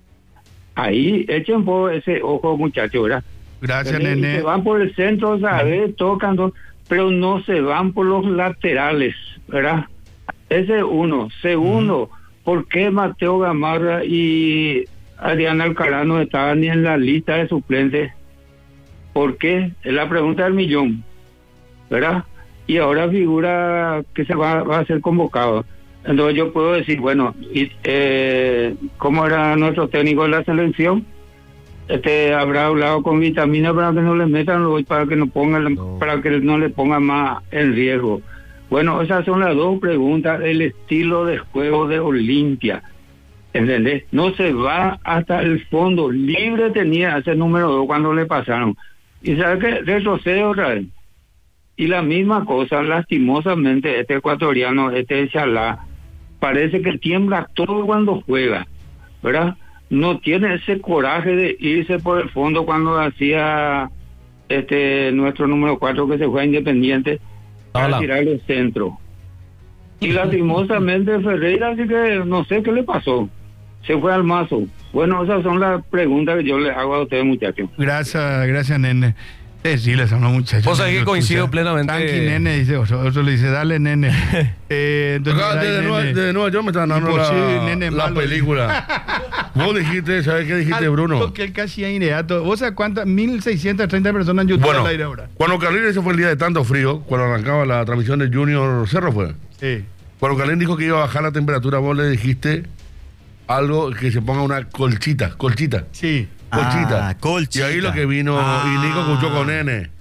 Ahí echen por ese ojo, muchachos, ¿verdad? Gracias, Y nene. se van por el centro, ¿sabes? Tocan, to- pero no se van por los laterales, ¿verdad? Ese es uno. Segundo, ¿por qué Mateo Gamarra y Adrián Alcaraz no estaban ni en la lista de suplentes? ¿Por qué? Es la pregunta del millón, ¿verdad? Y ahora figura que se va, va a ser convocado. Entonces yo puedo decir, bueno, y, eh, ¿cómo era nuestro técnico de la selección? Este habrá hablado con Vitamina para que no le metan hoy, para que no pongan, para que no le pongan más en riesgo. Bueno, esas son las dos preguntas del estilo de juego de Olimpia. ¿Entendés? No se va hasta el fondo. Libre tenía ese número dos cuando le pasaron. Y sabe que retrocede otra vez. Y la misma cosa, lastimosamente, este ecuatoriano, este Chalá, parece que tiembla todo cuando juega, ¿verdad? No tiene ese coraje de irse por el fondo cuando hacía este nuestro número cuatro que se fue a Independiente para Hola. tirar el centro. Y lastimosamente Ferreira, así que no sé qué le pasó. Se fue al mazo. Bueno, esas son las preguntas que yo le hago a ustedes, muchachos. Gracias, gracias, nene. Eh, sí, les hablo muchachos. Vos sabés que coincido plenamente. Tranqui, nene, dice otro, otro le dice, dale, nene. Eh, entonces, Acá, ay, desde, Nueva, nene. desde Nueva York me están dando Imposible, la, nene la malo. película. Vos dijiste, ¿sabes qué dijiste, Bruno? Porque él casi es inmediato. ¿Vos sabés cuántas? mil seiscientas treinta personas en YouTube Bueno, al aire ahora. cuando Carlín, ese fue el día de tanto frío, cuando arrancaba la transmisión de Junior Cerro, fue. Sí. Cuando Carlín dijo que iba a bajar la temperatura, vos le dijiste algo que se ponga una colchita, colchita. Sí. Colchita. Ah, colchita. Y ahí lo que vino, Ah. y Nico escuchó con N.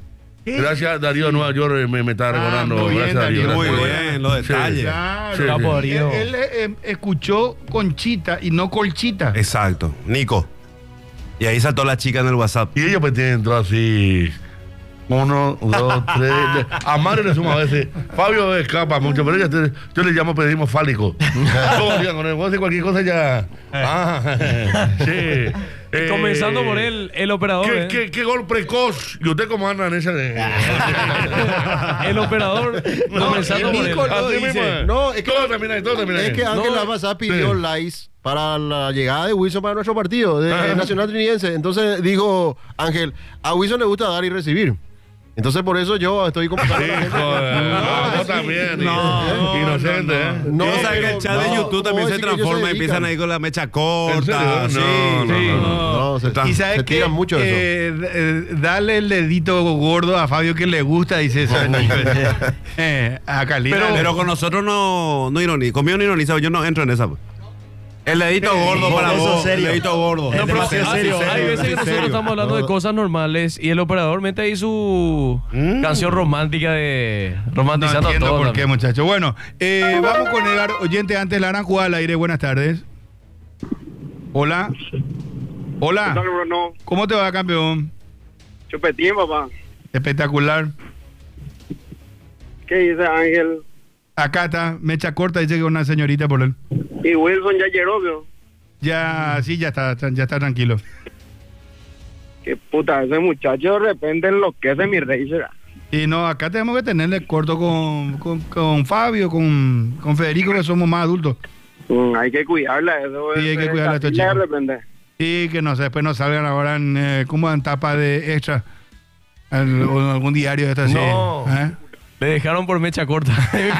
Gracias Darío Nueva York, eh, me, me está recordando. muy bien, Gracias Darío. Darío. Muy Gracias. bien, los detalles. Claro. Sí, sí. Capo Él, Darío. él, eh, escuchó Conchita y no Colchita. Exacto. Nico. Y ahí saltó la chica en el WhatsApp. Y ellos pues tienen todo así. Uno, dos, tres. A Mario le suma a veces. Fabio escapa mucho, pero ella te- yo le llamo pedismo fálico. ¿Cómo digan con él? Vos decís cualquier cosa ya. Ah, sí. Eh, Comenzando por él, el operador. ¿Qué, ¿eh? qué, qué gol precoz? ¿Y usted cómo anda en ese de.? El operador, comenzando por él. Nico lo Así dice. mismo es. No, es que, Todo termina ahí, todo termina ahí. es que Ángel No, la pasada pidió sí. likes para la llegada de Wilson para nuestro partido, de Ajá. Nacional Trinidense. Entonces dijo Ángel, a Wilson le gusta dar y recibir. Entonces por eso yo estoy convocando a la gente. Hijo de- no, no, también. No, Inocente, ¿eh? No, Tú sabes que el pero- chat de no, YouTube ¿cómo también se decir que ellos se transforma y dedican? empiezan ahí con la mecha ¿En corta. serio? Sí, No, no, sí. no, No, se, Está- Y sabes se que tiran mucho eso. eh, eh, dale el dedito gordo a Fabio que le gusta, dice eso. eh, a Calina. Pero, pero con nosotros no, no ironiza. Conmigo no ironiza, yo no entro en esa. pues. El dedito gordo para eso vos. El serio. dedito gordo. No, pero demasiado hay, serio, hay veces que nosotros estamos hablando de cosas normales y el operador mete ahí su canción romántica de no romantizando entiendo todo. por qué, muchachos. Bueno, eh, vamos con Edgar, oyente antes la Aranjuá al aire. Buenas tardes. Hola. Hola. ¿Qué tal, Bruno? ¿Cómo te va, campeón? Chupetín, papá. Espectacular. ¿Qué dice Ángel? Acá está, mecha corta, dice que una señorita por él. Y Wilson ya llegó, vio. Ya, sí, ya está, ya está tranquilo. Qué puta, ese muchacho de repente enloquece mi rey, será. Y no, acá tenemos que tenerle corto con, con, con Fabio, con, con Federico, que somos más adultos. Mm, hay que cuidarla, eso. Sí, hay que es- cuidarla a estos de chicos. repente. Y que no sé, después nos salgan ahora en, eh, como en tapa de extra. En, o en algún diario de estas. No. ¿Eh? Le dejaron por mecha corta.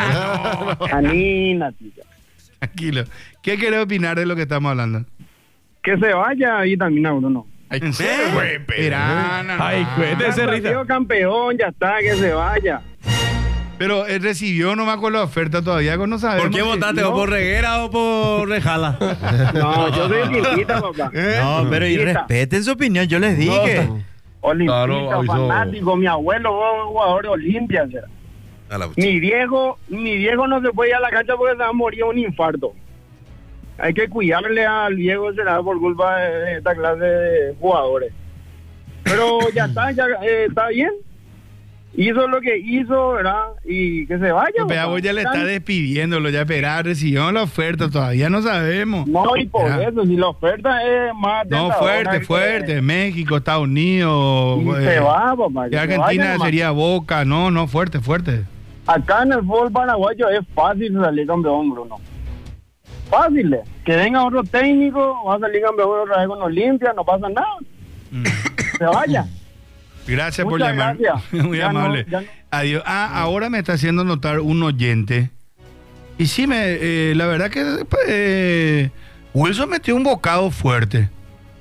Anina, tía. Tranquilo. ¿Qué querés opinar de lo que estamos hablando? Que se vaya ahí también a Bruno. ¿En serio, güey? Espera, no, no. Ay, güey, de ese risa. Partido campeón, ya está, que se vaya. Pero él recibió nomás con la oferta todavía, con no sabemos. ¿Por qué votaste? ¿O por Reguera o por Rejala? No, yo soy limpita, papá. No, pero y Limpita. respeten su opinión, yo les dije. Olimpista, Claro, avisó. fanático, mi abuelo fue un jugador de Olimpia, será. A la- Mi viejo, mi viejo no se puede ir a la cancha porque se va a morir de un infarto. Hay que cuidarle al viejo, será por culpa de esta clase de jugadores. Pero ya está, ya eh, está bien. Hizo lo que hizo, ¿verdad? Y que se vaya. Vea, papá. vos ya le está despidiéndolo, ya esperar, recibió la oferta, todavía no sabemos. No, y por Ya. eso, si la oferta es más... No, tentadora fuerte, que- fuerte. México, Estados Unidos. Y eh, se va, papá. que que se Argentina vaya nomás. sería Boca. No, no, fuerte, fuerte. Acá en el fútbol paraguayo es fácil salir campeón, Bruno. Fácil. eh. Que venga otro técnico, va a salir campeón otra vez con Olimpia, no pasa nada. Se vaya. Gracias por Muchas llamar. gracias. Muy Ya no, amable. ya no. Adiós. Ah, ahora me está haciendo notar un oyente. Y sí, me, eh, la verdad que eh, Wilson metió un bocado fuerte.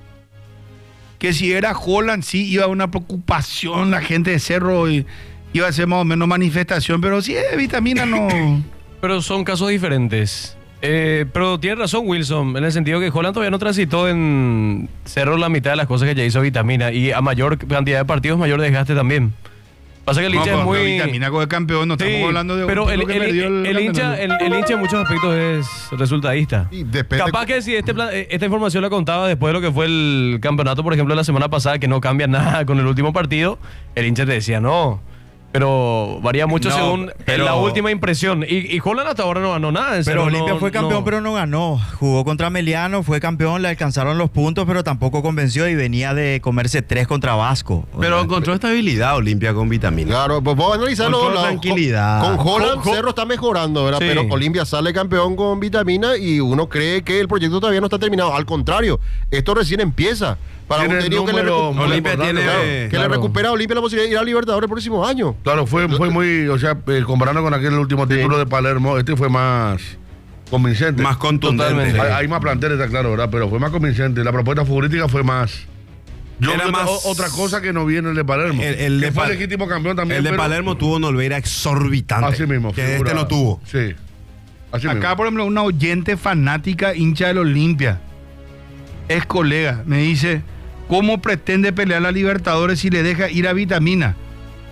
Que si era Holland, sí iba a una preocupación la gente de Cerro. Y, iba a ser más o menos manifestación. Pero si es vitamina, no. Pero son casos diferentes. Eh, pero tiene razón Wilson, en el sentido que Holland todavía no transitó en Cerro la mitad de las cosas que ya hizo Vitamina. Y a mayor cantidad de partidos, mayor desgaste también. Pasa que el No, hincha es pero muy... Vitamina con el campeón, no Sí, estamos hablando de un pero el, tipo que el- perdió el- el hincha, campeonato. el, el hincha en muchos aspectos es resultadista. Y depende- Capaz que si este plan- eh, esta información la contaba después de lo que fue el campeonato, por ejemplo, la semana pasada, que no cambia nada con el último partido, el hincha te decía no. Pero varía mucho No, según pero- la última impresión. Y, y Holland hasta ahora no ganó nada. en Pero Cerro, Olimpia no- fue campeón, no. pero no ganó. Jugó contra Meliano, fue campeón, le alcanzaron los puntos, pero tampoco convenció y venía de comerse tres contra Vasco. O Pero sea, encontró estabilidad Olimpia con vitamina. Claro, pues vos analizarlo. Con toda tranquilidad. Con, con Holland, Con- con- Cerro está mejorando, ¿verdad? Sí. Pero Olimpia sale campeón con vitamina y uno cree que el proyecto todavía no está terminado. Al contrario, esto recién empieza. Para un Tiene técnico que, le, números recu- muy Olimpia importantes, tiene- claro, que claro. le recupera a Olimpia la posibilidad de ir a Libertadores el próximo año. Claro, fue, fue muy, o sea, eh, comparando con aquel último título de Palermo, este fue más convincente. Más contundente. Totalmente. Hay, hay más planteles, está claro, ¿verdad? Pero fue más convincente. La propuesta futbolística fue más. Yo Era vi otra, más- o- otra cosa que no viene el de Palermo. El- el que de fue Pal- legítimo campeón también. El de pero- Palermo tuvo una Olveira exorbitante. Así mismo. Que figura. este no tuvo. Sí. Así Acá, mismo. por ejemplo, una oyente fanática, hincha del Olimpia, es colega, me dice, ¿cómo pretende pelear la Libertadores si le deja ir a Vitamina?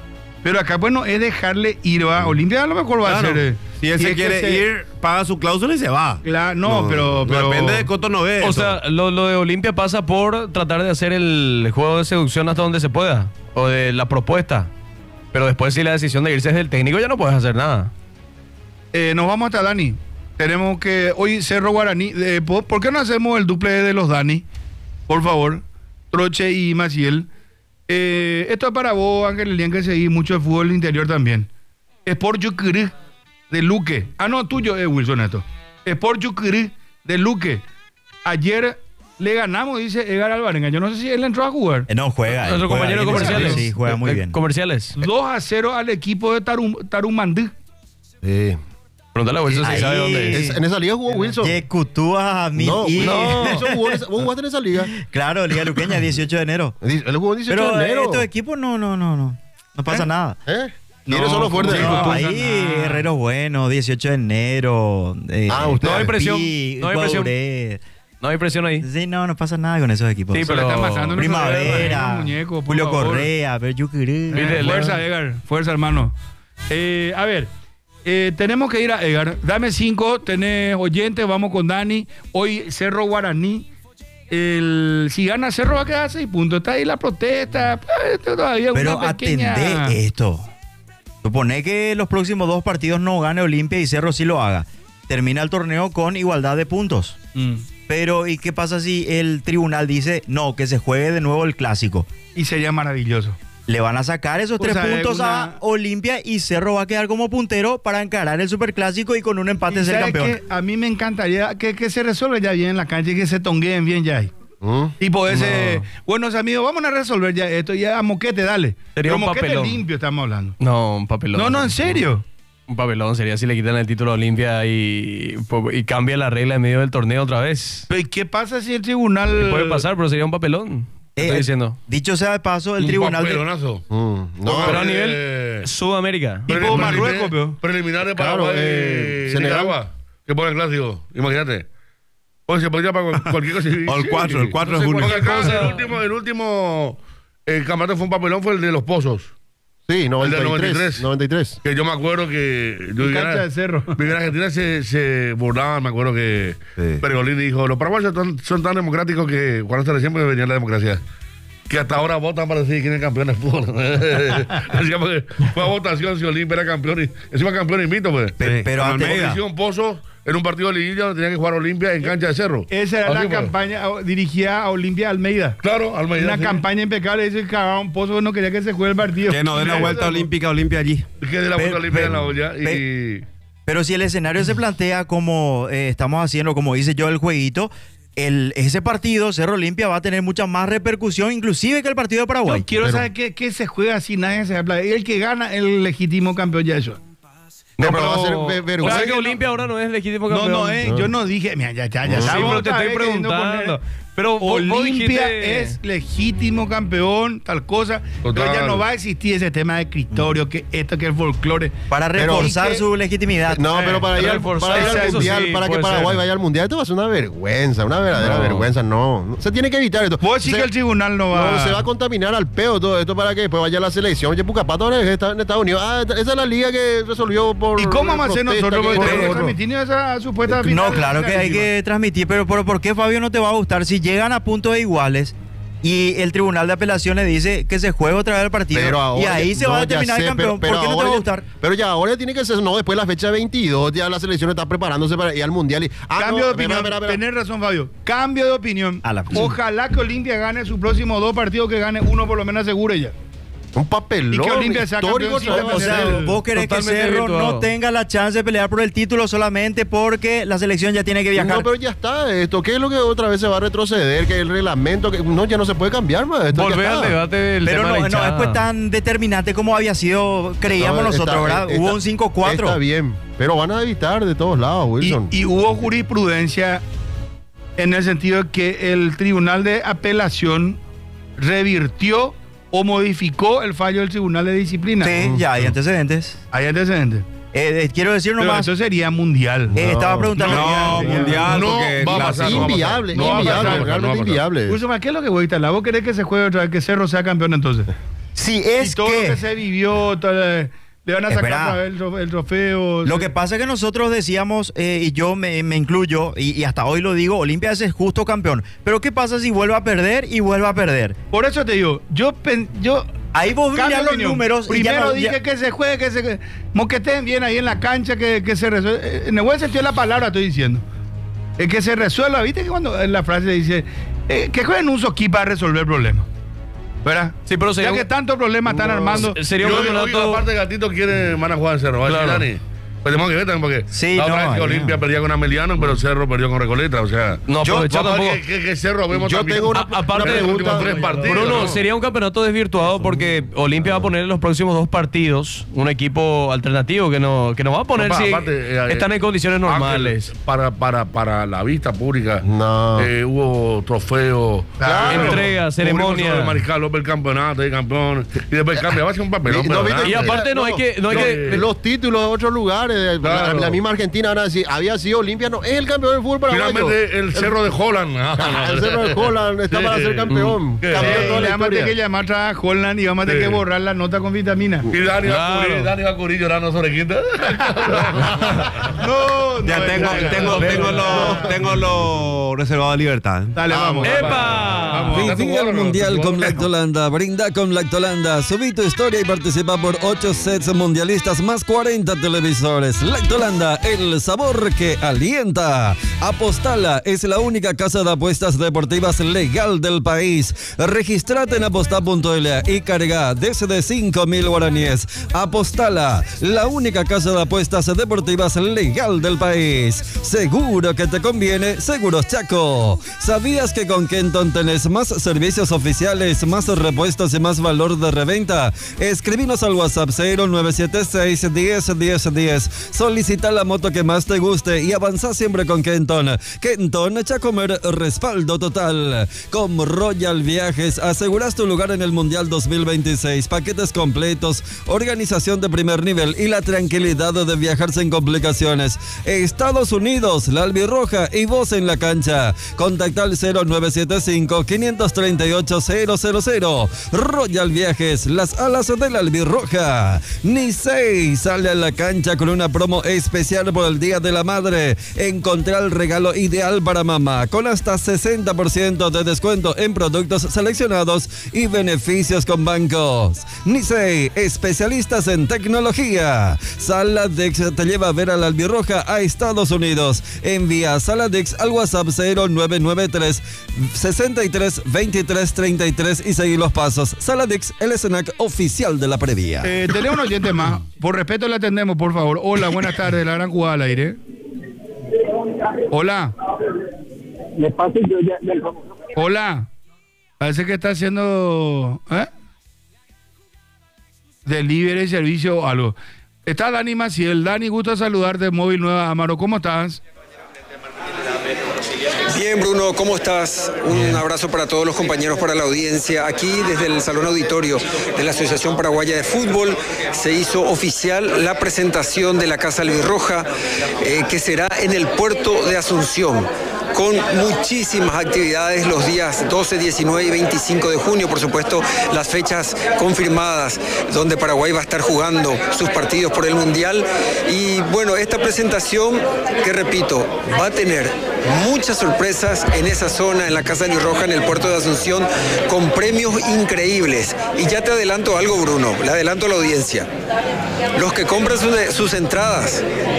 Pero acá, bueno, es dejarle ir, va. Olimpia a lo mejor va Claro. a ser. eh, Si él si se es que quiere se- ir, paga su cláusula y se va. Claro, no, pero, pero- Depende de Coto Nové. O sea, lo, lo de Olimpia pasa por tratar de hacer el juego de seducción hasta donde se pueda. O de la propuesta. Pero después, si la decisión de irse es del técnico, ya no puedes hacer nada. Eh, nos vamos hasta Dani. Tenemos que. Hoy Cerro Guaraní. eh, ¿por, por qué no hacemos el duple de los Dani? Por favor. Troche y Maciel. Eh, esto es para vos, Ángel Elian, que seguís mucho el fútbol interior también. Sport Yucurú de Luque. Ah, no, tuyo es Wilson esto. Sport Yucurú de Luque. Ayer le ganamos, dice Edgar Alvarenga. Yo no sé si él entró a jugar. Eh, no, juega. Nuestro juega compañero bien, comerciales. Sí, juega muy Eh, bien. Comerciales. dos a cero al equipo de Tarum, Tarumandí. Sí. Pregúntale a Wilson si Ahí- sabe dónde es. Es- en esa liga jugó Wilson. Yecutúa, mi No, y- no. Wilson jugó en esa- vos jugaste en esa liga. Claro, Liga Luqueña, dieciocho de enero. Él jugó el dieciocho Pero de enero. estos equipos no, no, no, no. No pasa ¿Eh? nada. ¿Eh? No, Tiene solo fuerte. ¿cómo No, pasa ahí nada? Herrero Bueno, dieciocho de enero. eh, Ah, usted- No hay presión, Pi, no hay presión. Guauré. No hay presión ahí. Sí, no, no pasa nada con esos equipos. Sí, Se le pero está matando nuestro Edgar Alvarenga, Primavera, muñeco, por Julio favor. Correa, pero Yucurú. Eh, fuerza, Edgar. Fuerza, hermano. Eh, a ver, eh, tenemos que ir a Edgar. Dame cinco, tenés oyentes, vamos con Dani. Hoy Cerro Guaraní. El, si gana Cerro va a quedar a seis puntos. Está ahí la protesta. pues, todavía Pero una pequeña... atendé esto. Supone que los próximos dos partidos no gane Olimpia y Cerro sí lo haga. Termina el torneo con igualdad de puntos. Mm. Pero, ¿y qué pasa si el tribunal dice no, que se juegue de nuevo el clásico? Y sería maravilloso. Le van a sacar esos O tres sea, es puntos una- a Olimpia y Cerro va a quedar como puntero para encarar el superclásico y con un empate Y ser ¿sabe campeón. qué? A mí me encantaría que, que se resuelva ya bien en la cancha y que se tongueen bien ya ahí. ¿Mm? Tipo ese, buenos amigos, vamos a resolver ya esto, ya a moquete, dale. Sería Pero un moquete papelón. limpio estamos hablando. No, un papelón. No, no, en serio. Un papelón sería si le quitan el título a Olimpia y, y cambia la regla en medio del torneo otra vez. Pero ¿y qué pasa si el tribunal... Puede pasar, pero sería un papelón. ¿Qué Eh, estoy diciendo? Dicho sea de paso, el Un tribunal... de- papelonazo. Mm, no, Pero a eh, nivel Sudamérica. Tipo Preliminar- Marruecos, pero. Preliminar de Claro, Paraguay eh, y Senegal. Nicaragua. Que pone el clásico. Imagínate. O se podría para cual- cualquier cosa. O el cuatro, el cuatro de No sé, junio. porque acá el último, el último eh, campeonato fue un papelón, fue el de los Pozos. Sí, noventa y tres. noventa y tres. noventa y tres. Que yo me acuerdo que. Yo vivía en- Cancha de Cerro. vivía en Argentina, se, se burlaban. Me acuerdo que Sí. Pergolini dijo: los paraguayos son, son tan democráticos que cuando se recién que venía la democracia. Que hasta ahora votan para decir quién es campeón de fútbol. Decíamos que fue a votación si Olimpia era campeón y encima campeón invito, pues. Pe- pero con antes- Almeida. Hicieron Pozos en un partido de liguilla donde tenía que jugar Olimpia en cancha de Cerro. Esa era Así la fue. campaña oh, dirigida a Olimpia Almeida. Claro, Almeida. Una sí. campaña impecable. Dice que cavaba un pozo, no quería que se juegue el partido. Que no den la vuelta olímpica Olimpia allí. Que de la Pe- vuelta Olimpia pe- en la olla. pe- Y. Pero si el escenario se plantea como eh, estamos haciendo, como dice yo, el jueguito, el, ese partido, Cerro Olimpia, va a tener mucha más repercusión, inclusive que el partido de Paraguay. Yo quiero Pero- saber qué, qué se juega si nadie se habla. El que gana, el legítimo campeón ya eso. No, pero va a ser ve- O vergüenza. sea que Olimpia ahora no es legítimo No, campeón. no, eh, yo no dije, mira, ya, ya, ya. Sí, estamos pero te otra estoy vez queriendo preguntando. poner- Pero vos- vos Olimpia dijiste- es legítimo campeón, tal cosa. Total. Pero ya no va a existir ese tema de escritorio, que esto, que el folclore. Para Pero- reforzar y que- su legitimidad. No, pero para ir, al, reforzar, para ir al eso mundial, sí, para que puede Paraguay ser. vaya al mundial, esto va a ser una vergüenza, una verdadera No. vergüenza. No, no, se tiene que evitar esto. Vos decís Se- que el tribunal no va No, se va a contaminar al peo todo esto para que después vaya a la selección. Oye, Pucapato ahora está en Estados Unidos. Ah, esa es la liga que resolvió por. ¿Y cómo vamos a hacer protesta, nosotros? que- Porque tenemos que otro. transmitir esa supuesta final No, claro que hay clarísima. que transmitir, pero, pero ¿por qué, Fabio, no te va a gustar? Si llegan a puntos iguales y el Tribunal de Apelaciones dice que se juegue otra vez el partido Pero ahora, y ahí se no, va a ya determinar sé, el campeón, pero- pero ¿por qué no te ahora va a ya- gustar? Pero ya ahora tiene que ser, no, después de la fecha veintidós, ya la selección está preparándose para ir al mundial. Y, ah, Cambio no, de espera, opinión. espera, espera. Tenés razón, Fabio. Cambio de opinión. A la- Ojalá que Olimpia gane sus próximos dos partidos, que gane uno por lo menos asegure ya. Un papelón Y que Olimpia sea histórico. campeón sin otra vez. O sea, el- vos querés que totalmente Cerro virtuado. no tenga la chance de pelear por el título solamente porque la selección ya tiene que viajar. No, pero ya está esto. ¿Qué es lo que otra vez se va a retroceder? Que el reglamento, que no, ya no se puede cambiar más. Esto ya Volver está. al debate del Pero tema de no, la no es hinchada. pues tan determinante como había sido, creíamos No, nosotros, está- ¿verdad? está- Hubo un cinco cuatro. Está bien, pero van a evitar de todos lados, Y, Wilson. y hubo jurisprudencia en el sentido de que el Tribunal de Apelación revirtió o modificó el fallo del Tribunal de Disciplina. Sí, ya hay antecedentes. Hay antecedentes. Eh, eh, quiero decir Pero nomás, eso sería mundial. eh, estaba preguntando. No, mundial, No porque va a la- pasar, no va a pasar. Inviable, No va a pasar, inviable, no va a pasar, realmente no va a pasar. inviable. Wilson, ¿qué es lo que voy a instalar? ¿Vos querés que se juegue otra vez, que Cerro sea campeón entonces? Si es y todo que... lo que se vivió, todo, eh, le van a sacar Espera. otra vez el, trof- el trofeo. Lo sí. que pasa es que nosotros decíamos, eh, y yo me, me incluyo, y, y hasta hoy lo digo, Olimpia es el justo campeón. Pero ¿qué pasa si vuelve a perder y vuelve a perder? Por eso te digo, yo... pen- yo Ahí vos cambio mirás de los opinión. números y ya Primero no- dije ya- que se juegue, que se moqueteen bien ahí en la cancha, que, que se resuelva. En el buen sentido de la palabra estoy diciendo. Eh, que se resuelva. ¿Viste que cuando en la frase dice eh, que jueguen un soquí para resolver el problema? ¿Verdad? Sí, pero sería ya un- que tantos problemas están armando. sería un Yo, yo, campeonato- yo, aparte Gatito quiere van a jugar en Cerro. ¿Va a decir, Claro. Dani? Pues tenemos que ver también porque Sí, la otra no, vez que ahí Olimpia perdía con Ameliano, pero Cerro perdió con Recoleta, o sea... No, yo, aprovechá vamos a ver tampoco. que, que, que Cerro vemos Yo también. tengo una- A- aparte en de los últimos tres partidos, Bruno, ¿no? sería un campeonato desvirtuado porque Olimpia va a poner en los próximos dos partidos un equipo alternativo que no, que no va a poner Papá, si aparte, eh, están en condiciones Ángel, normales. Para, para, para la vista pública, No. eh, hubo trofeo, Claro. Entrega, ceremonia. El Mariscal López, el campeonato, el campeón, y después cambia, va a ser un papelón. Y no pero viste- nada. Y aparte no hay que- no hay que- los títulos de otros lugares, Claro. la, la misma Argentina van a decir, había sido Olimpia, no, es el campeón del fútbol paraguayo. Finalmente el Cerro de Holland. Ah, el Cerro de Holland está para ser campeón. ¿Qué? Campeón Sí, toda la le vamos a tener historia. que llamar a Holland y vamos a tener Sí. que borrar la nota con vitamina. Y Dani va a Claro. cubrir, Dani va a cubrir llorando sobre quinta. No, no, Ya tengo, no, tengo, no, tengo, no. lo, tengo lo reservado de libertad. ¿eh? Dale, vamos. ¡Epa! Vamos. Viví el mundial con Lactolanda. Brinda con Lactolanda. Subí tu historia y participa por ocho sets mundialistas más cuarenta televisores. Lactolanda, el sabor que alienta. Apostala es la única casa de apuestas deportivas legal del país. Registrate en aposta punto l a y carga desde cinco mil guaraníes. Apostala, la única casa de apuestas deportivas legal del país. Seguro que te conviene, Seguros Chaco. ¿Sabías que con Kenton tenés más servicios oficiales, más repuestos y más valor de reventa? Escribinos al WhatsApp cero nueve siete seis, diez, diez, diez. Solicita la moto que más te guste y avanza siempre con Kenton. Kenton, Chacomer, respaldo total. Con Royal Viajes, aseguras tu lugar en el Mundial dos mil veintiséis. Paquetes completos, organización de primer nivel y la tranquilidad de viajar sin complicaciones. Estados Unidos, la albirroja y vos en la cancha. Contacta al cero nueve siete cinco, quinientos treinta y ocho, cero cero cero. Royal Viajes, las alas de la albirroja. Nisei sale a la cancha con una promo especial por el Día de la Madre. Encontrá el regalo ideal para mamá con hasta sesenta por ciento de descuento en productos seleccionados y beneficios con bancos. Nisei, especialistas en tecnología. Saladex te lleva a ver a la albirroja a Estados Unidos. Envía Saladex al WhatsApp cero nueve nueve tres, sesenta y tres, veintitrés, treinta y tres y seguir los pasos. Saladex, el snack oficial de la previa. Eh, tenemos un oyente más. Por respeto le atendemos, por favor. Hola, buenas tardes. La gran jugada al aire. Hola. Hola. Parece que está haciendo ¿eh? delivery, servicio o algo. Está Dani Maciel. Dani, gusto saludarte. Móvil Nueva Amaro. ¿Cómo estás? Bien, Bruno, ¿cómo estás? Un abrazo para todos los compañeros, para la audiencia. Aquí, desde el Salón Auditorio de la Asociación Paraguaya de Fútbol, se hizo oficial la presentación de la Casa Albirroja, eh, que será en el puerto de Asunción, con muchísimas actividades los días doce, diecinueve y veinticinco de junio, por supuesto, las fechas confirmadas, donde Paraguay va a estar jugando sus partidos por el Mundial. Y bueno, esta presentación, que repito, va a tener muchas sorpresas en esa zona, en la Casa Albirroja, en el puerto de Asunción, con premios increíbles. Y ya te adelanto algo, Bruno, le adelanto a la audiencia. Los que compran sus, sus entradas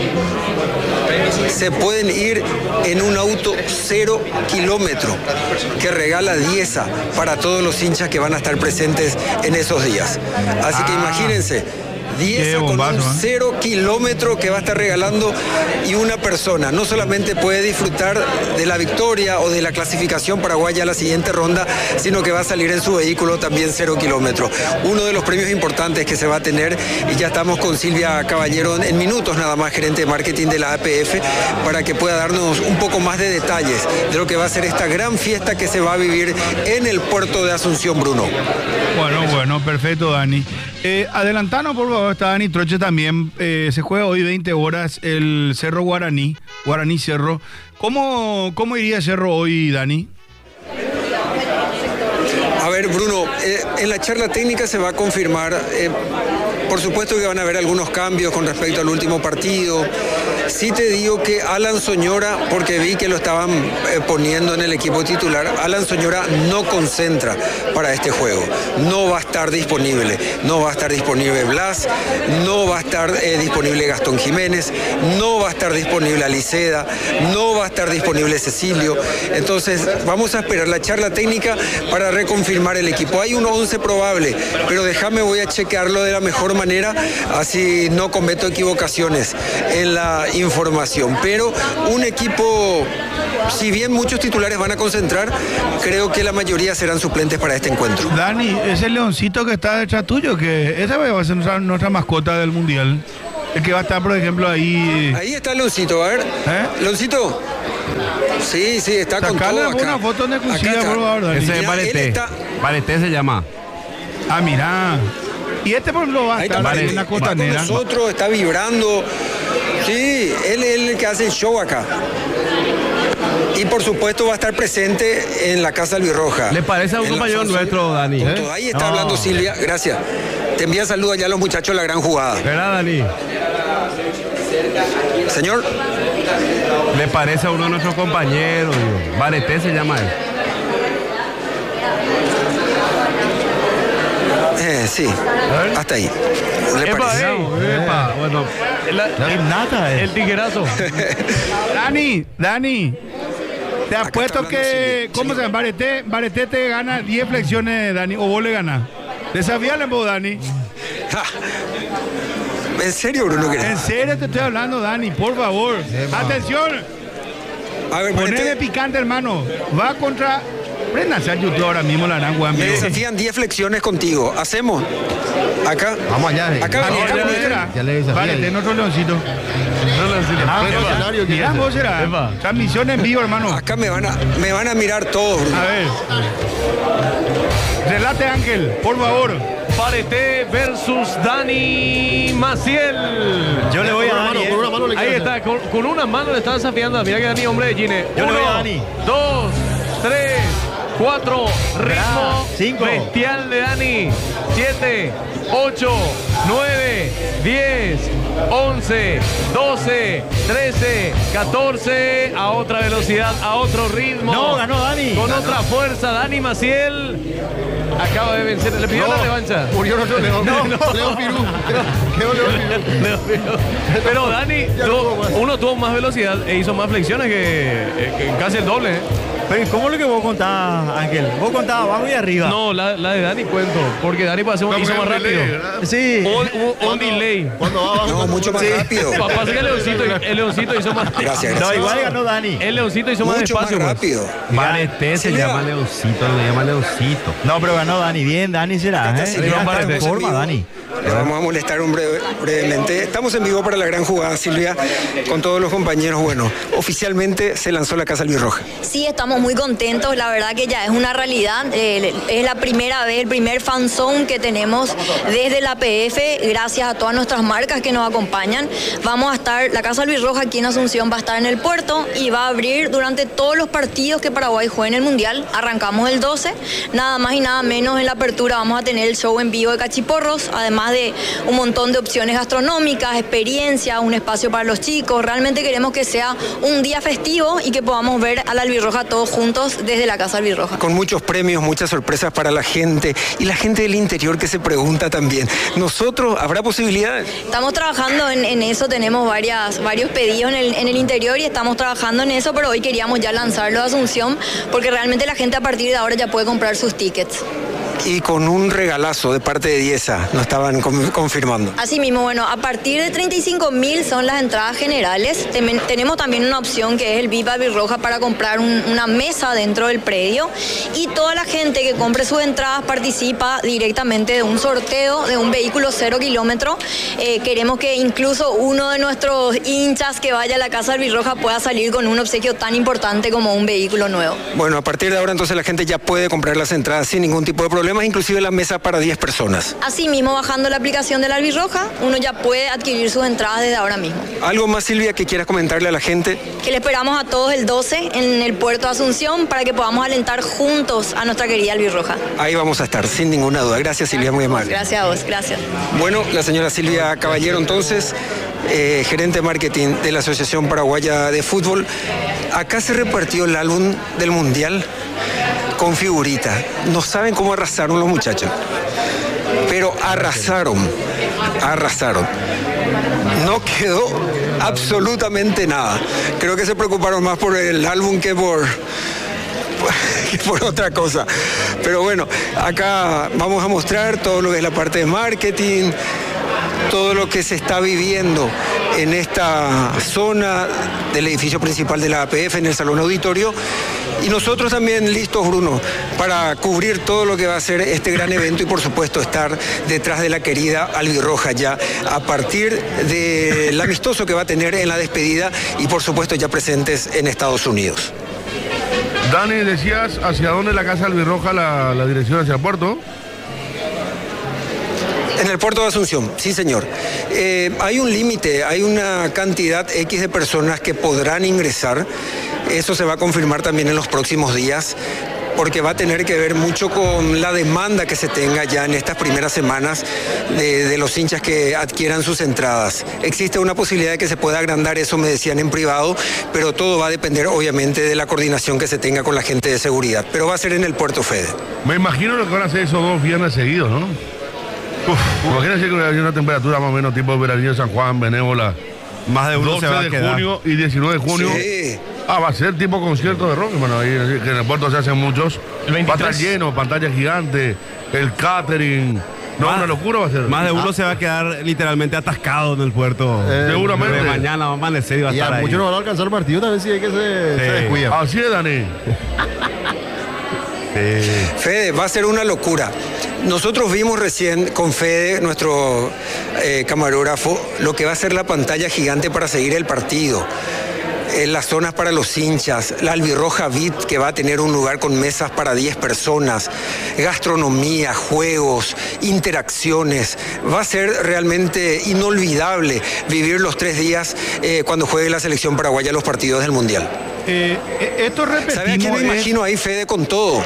se pueden ir en un auto cero kilómetro que regala Dieza para todos los hinchas que van a estar presentes en esos días. Así que imagínense, Dieza con un cero kilómetro que va a estar regalando, y una persona no solamente puede disfrutar de la victoria o de la clasificación paraguaya a la siguiente ronda, sino que va a salir en su vehículo también cero kilómetro. Uno de los premios importantes que se va a tener, y ya estamos con Silvia Caballero en minutos nada más, gerente de marketing de la A P F, para que pueda darnos un poco más de detalles de lo que va a ser esta gran fiesta que se va a vivir en el puerto de Asunción, Bruno. Bueno, bueno, perfecto, Dani. Eh, adelantanos, por favor, está Dani Troche también. Eh, se juega hoy veinte horas el Cerro Guaraní, Guaraní Cerro. ¿Cómo, cómo iría Cerro hoy, Dani? A ver, Bruno, eh, en la charla técnica se va a confirmar, eh, por supuesto que van a haber algunos cambios con respecto al último partido. Sí te digo que Alan Soñora, porque vi que lo estaban eh, poniendo en el equipo titular, Alan Soñora no concentra para este juego. No va a estar disponible. No va a estar disponible Blas, no va a estar eh, disponible Gastón Jiménez, no va a estar disponible Aliceda, no va a estar disponible Cecilio. Entonces vamos a esperar la charla técnica para reconfirmar el equipo. Hay un once probable, pero déjame, voy a chequearlo de la mejor manera, así no cometo equivocaciones en la información. Pero un equipo, si bien muchos titulares van a concentrar, creo que la mayoría serán suplentes para este encuentro. Dani, ese leoncito que está detrás tuyo, que esa va a ser nuestra, nuestra mascota del mundial. El que va a estar, por ejemplo, ahí. Ahí está el Leoncito, a ver. ¿Eh? Leoncito. Sí, sí, está con todo acá. Una foto de exclusiva, por favor, Dani. Ese es Valeté. Está... Valeté se llama. Ah, mira. Y este, por ejemplo, va a estar vale, en la costanera. Está con nosotros, está vibrando. Sí, él es el que hace el show acá. Y por supuesto va a estar presente en la Casa Albirroja. ¿Le parece a un compañero nuestro, Dani? ¿Eh? Ahí está no. hablando Silvia, gracias. Te envía saludos allá a los muchachos de la gran jugada. ¿Verdad, Dani? Señor. ¿Le parece a uno de nuestros compañeros? Valeté se llama él. Eh, sí, hasta ahí. ¿Le epa, parece? Eh, epa, bueno, la, el, nata, el tiguerazo. Dani, Dani, te apuesto que, ¿cómo se llama? Bareté, Bareté te gana diez flexiones, Dani, o vos le ganás. Desafíale vos, Dani. ¿En serio, Bruno? En serio te estoy hablando, Dani, por favor. Atención. A ver, poneme Bareté picante, hermano. Va contra... Préndanse a YouTube ahora mismo, la gran Me desafían diez flexiones contigo. ¿Hacemos? Acá. Vamos allá. Acá. Ya le desafían. Vale, ten otro leoncito. Miramos, será. Transmisión en vivo, hermano. Acá me van a, me van a mirar todos, Bruno. A ver. Relate, Ángel, por favor. Bareté versus Dani Maciel. Yo le voy a Dani. Mano, con una mano le Ahí está, con, con una mano le está desafiando. Mira que Dani, hombre de Gine. Yo Uno, le voy a Dani. Dos, tres, cuatro, ritmo cinco. Bestial de Dani. Siete, ocho, nueve, diez, once, doce, trece, catorce. A otra velocidad, a otro ritmo. No, ganó Dani. Con ganó. otra fuerza, Dani Maciel acaba de vencer. ¿Le pidió no, la revancha? Murió otro León. No, no. León Pirú. León Pirú. Pero Dani, tuvo, uno tuvo más velocidad e hizo más flexiones que, que casi el doble. ¿eh? Pero ¿cómo es lo que vos contás, Ángel? Vos contabas abajo y arriba. No, la, la de Dani cuento, porque Dani hizo más rápido. Delay, sí. Un, un delay. ¿Cuándo va abajo? No, mucho más sí. rápido. Pasa que el leoncito, el leoncito hizo más. Gracias, gracias. No, igual ganó Dani. El leoncito hizo mucho más despacio. Más rápido. Pues. Valeté se llama Leoncito, se llama Leoncito. No, pero ganó Dani. Bien, Dani será. ¿eh? Está en forma, Dani. Le vamos a molestar un breve, brevemente. Estamos en vivo para la gran jugada, Silvia, con todos los compañeros. Bueno, oficialmente se lanzó la Casa Albirroja. Sí, estamos muy contentos. La verdad que ya es una realidad. Eh, es la primera vez, el primer fanzone que tenemos desde la P F, gracias a todas nuestras marcas que nos acompañan. Vamos a estar, la Casa Albirroja aquí en Asunción va a estar en el puerto y va a abrir durante todos los partidos que Paraguay juegue en el Mundial. Arrancamos el doce, nada más y nada menos en la apertura vamos a tener el show en vivo de Cachiporros, además de un montón de opciones gastronómicas, experiencia, un espacio para los chicos. Realmente queremos que sea un día festivo y que podamos ver a la Albirroja todos juntos desde la Casa Albirroja. Con muchos premios, muchas sorpresas para la gente y la gente del interior que se pregunta también. ¿Nosotros habrá posibilidades? Estamos trabajando en, en eso, tenemos varias, varios pedidos en el, en el interior y estamos trabajando en eso, pero hoy queríamos ya lanzarlo a Asunción porque realmente la gente a partir de ahora ya puede comprar sus tickets. Y con un regalazo de parte de Dieza, nos estaban com- confirmando. Así mismo, bueno, a partir de treinta y cinco mil son las entradas generales. Tem- tenemos también una opción que es el V I P Albirroja para comprar un, una mesa dentro del predio. Y toda la gente que compre sus entradas participa directamente de un sorteo de un vehículo cero kilómetro. Eh, queremos que incluso uno de nuestros hinchas que vaya a la Casa Albirroja pueda salir con un obsequio tan importante como un vehículo nuevo. Bueno, a partir de ahora entonces la gente ya puede comprar las entradas sin ningún tipo de problema. problemas, inclusive la mesa para diez personas. Asimismo, bajando la aplicación de la Albirroja, uno ya puede adquirir sus entradas desde ahora mismo. ¿Algo más, Silvia, que quieras comentarle a la gente? Que le esperamos a todos el doce en el puerto de Asunción para que podamos alentar juntos a nuestra querida Albirroja. Ahí vamos a estar, sin ninguna duda. Gracias, Silvia, muy amable. Gracias a vos, gracias. Bueno, la señora Silvia Caballero, entonces, eh, gerente de marketing de la Asociación Paraguaya de Fútbol. Acá se repartió el álbum del Mundial con figurita. No saben cómo arrasaron los muchachos, pero arrasaron, arrasaron. No quedó absolutamente nada. Creo que se preocuparon más por el álbum que por... que por otra cosa. Pero bueno, acá vamos a mostrar todo lo que es la parte de marketing, todo lo que se está viviendo en esta zona del edificio principal de la A P F, en el Salón Auditorio. Y nosotros también listos, Bruno, para cubrir todo lo que va a ser este gran evento y por supuesto estar detrás de la querida Albirroja ya a partir del amistoso que va a tener en la despedida y por supuesto ya presentes en Estados Unidos. Dani, decías, ¿hacia dónde la casa Albirroja, la, la dirección hacia el puerto? En el puerto de Asunción, sí señor. Eh, hay un límite, hay una cantidad X de personas que podrán ingresar. Eso se va a confirmar también en los próximos días, porque va a tener que ver mucho con la demanda que se tenga ya en estas primeras semanas de, de los hinchas que adquieran sus entradas. Existe una posibilidad de que se pueda agrandar, eso me decían en privado, pero todo va a depender obviamente de la coordinación que se tenga con la gente de seguridad. Pero va a ser en el puerto, Fede. Me imagino lo que van a hacer esos dos viernes seguidos, ¿no? Uf, imagínense que hay una temperatura más o menos tipo Veranillo, San Juan, Benévola. Más de uno se va a quedar. doce de junio y diecinueve de junio. Sí. Ah, va a ser tipo concierto de rock, bueno, ahí que en el puerto se hacen muchos. El veintitrés. Va a estar lleno, pantalla gigante, el catering. No, Más- una locura va a ser. Más de uno Ah, se va a quedar literalmente atascado en el puerto. Eh, seguramente. De mañana va a amanecer y va a Y estar a ahí. muchos no van a alcanzar el partido también si es que se, se Sí. descuida. Así es, Dani. Sí. Fede, va a ser una locura. Nosotros vimos recién con Fede, nuestro eh, camarógrafo, lo que va a ser la pantalla gigante para seguir el partido. Eh, las zonas para los hinchas, la Albirroja V I P que va a tener un lugar con mesas para diez personas, gastronomía, juegos, interacciones. Va a ser realmente inolvidable vivir los tres días eh, cuando juegue la selección paraguaya los partidos del Mundial. Eh, eh, esto repetimos. ¿Sabe a quién me es- imagino ahí, Fede, con todo?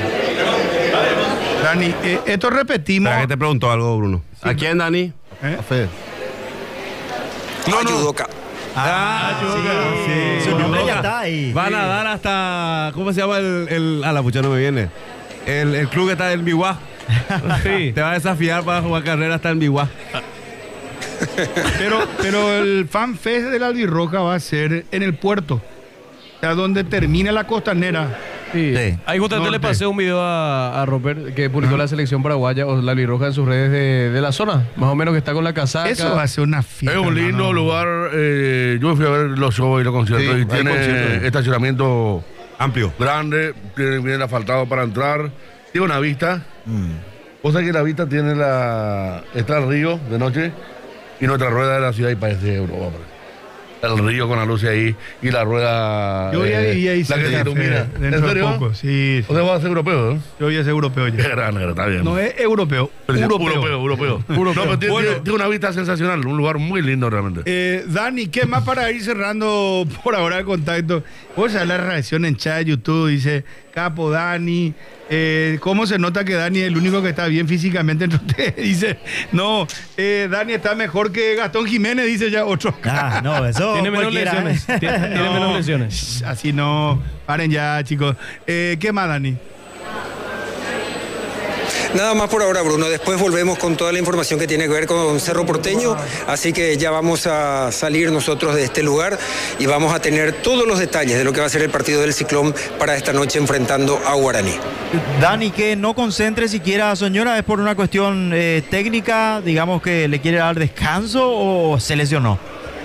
Dani, eh, esto repetimos. Espera, que te preguntó algo, Bruno. ¿A quién, Dani? ¿Eh? A Fede. No, no. Ah, sí, Su nombre No, ya está ahí. Van a dar hasta. ¿Cómo se llama el. el a la pucha no me viene. El, el club que está en Biguá. Sí. Te va a desafiar para jugar carrera hasta en Biguá. Pero, pero el fan fest de la Albirroja va a ser en el puerto. O sea, donde termina la costanera. Sí. Sí. Ahí justamente le Norte. pasé un video a, a Robert que publicó la selección paraguaya o la Albirroja en sus redes de, de la zona. Más o menos que está con la casaca. Eso va a ser una Es fiesta. un lindo hermano. lugar. eh, yo fui a ver los shows y los conciertos Sí, y hay tiene conciertos. estacionamiento Amplio. grande, tiene bien asfaltado para entrar, tiene una vista. O sea que la vista tiene la. Está el río de noche y nuestra rueda de la ciudad y parece Europa. parece. El río con la luz ahí y la rueda. Yo ya eh, viví ahí la que cerca, se ilumina. Fede, dentro ¿En de serio? poco, sí, sí. O sea, vas a ser europeo, ¿eh? Yo ya es europeo Qué ya. grande, está bien. No es europeo, Pero sí, europeo. europeo, europeo. No, pero tiene, Bueno. tiene- tiene una vista sensacional, un lugar muy lindo realmente. Eh, Dani, ¿qué más para ir cerrando por ahora el contacto? Vos a la reacción en chat de YouTube, dice Capo Dani. Eh, ¿Cómo se nota que Dani es el único que está bien físicamente entre ustedes? Dice, no, eh, Dani está mejor que Gastón Jiménez, dice ya otro. Ah, no, eso Tiene menos cualquiera, ¿eh? lesiones. Tiene, tiene No, menos lesiones. shh, Así no, paren ya, chicos. Eh, ¿Qué más, Dani? Nada más por ahora, Bruno. Después volvemos con toda la información que tiene que ver con Cerro Porteño. Así que ya vamos a salir nosotros de este lugar y vamos a tener todos los detalles de lo que va a ser el partido del Ciclón para esta noche enfrentando a Guaraní. Dani, que no concentre siquiera a Soñora, ¿es por una cuestión eh, técnica, digamos que le quiere dar descanso o se lesionó?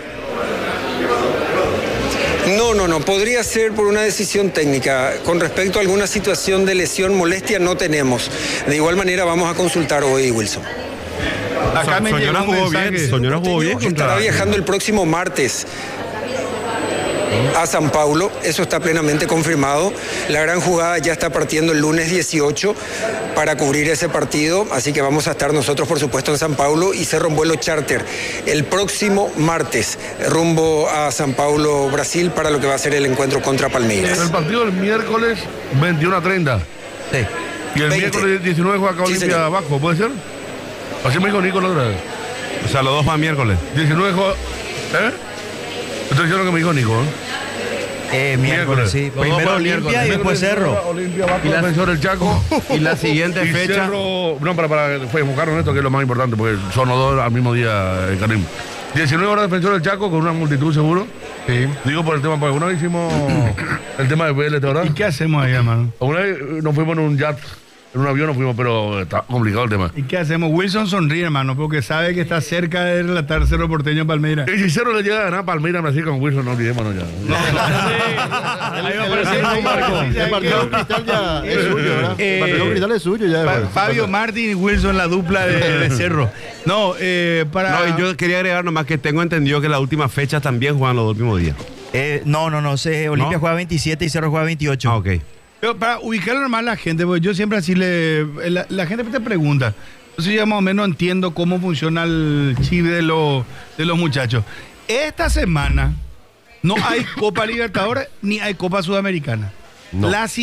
No, no, no. Podría ser por una decisión técnica. Con respecto a alguna situación de lesión, molestia, no tenemos. De igual manera vamos a consultar hoy, Wilson. Acá me Soñora llegó un jugó mensaje. bien. Soñora jugó bien Estará contra. viajando el próximo martes. a San Paulo, eso está plenamente confirmado. La gran jugada ya está partiendo el lunes dieciocho para cubrir ese partido, así que vamos a estar nosotros, por supuesto, en San Paulo y cerro un vuelo charter el próximo martes rumbo a San Paulo, Brasil, para lo que va a ser el encuentro contra Palmeiras. El partido el miércoles veintiuno a treinta. Sí. Y el veinte. miércoles diecinueve juega acá Sí, Olimpia señor. abajo, ¿puede ser? Así me dijo Nico la otra vez. O sea, los dos van miércoles. diecinueve juega... ¿Eh? Esto es lo que me dijo Nico, ¿eh? Eh, miércoles, sí. Los Primero dos Olimpia miércoles. y después Cerro. Olimpia abajo, Y la- defensor del Chaco. Y la siguiente Y fecha. Cerro- no, para, para fue enfocarnos en esto, que es lo más importante, porque son los dos al mismo día, eh, Karim. diecinueve horas defensor del Chaco con una multitud seguro. Sí. Digo por el tema, porque una vez hicimos el tema de Vélez, ¿verdad? ¿Y qué hacemos ahí, hermano? Una vez eh, nos fuimos en un jet, en un avión nos fuimos, pero está complicado el tema. ¿Y qué hacemos? Wilson sonríe, hermano, porque sabe que está cerca de relatar Cerro Porteño Palmeiras. Y si Cerro le llega a ganar Palmeiras, Brasil con Wilson, no olvidémonos ya. Ahí va a aparecer un marco. El partido Cristal ya es suyo, ¿verdad? El Eh, partido Cristal es suyo ya. Fa- después. Fabio Martín y Wilson, la dupla de, de Cerro. No, eh, para... No, y yo quería agregar nomás que tengo entendido que las últimas fechas también juegan los dos mismos días. Eh, no, no, no. sé, Olimpia ¿No? juega veintisiete y Cerro juega veintiocho. Ah, ok. Pero para ubicarlo normal a la gente, porque yo siempre así le... La, la gente te pregunta. Entonces yo más o menos entiendo cómo funciona el chip de, los de los muchachos. Esta semana no hay Copa Libertadores ni hay Copa Sudamericana. No. La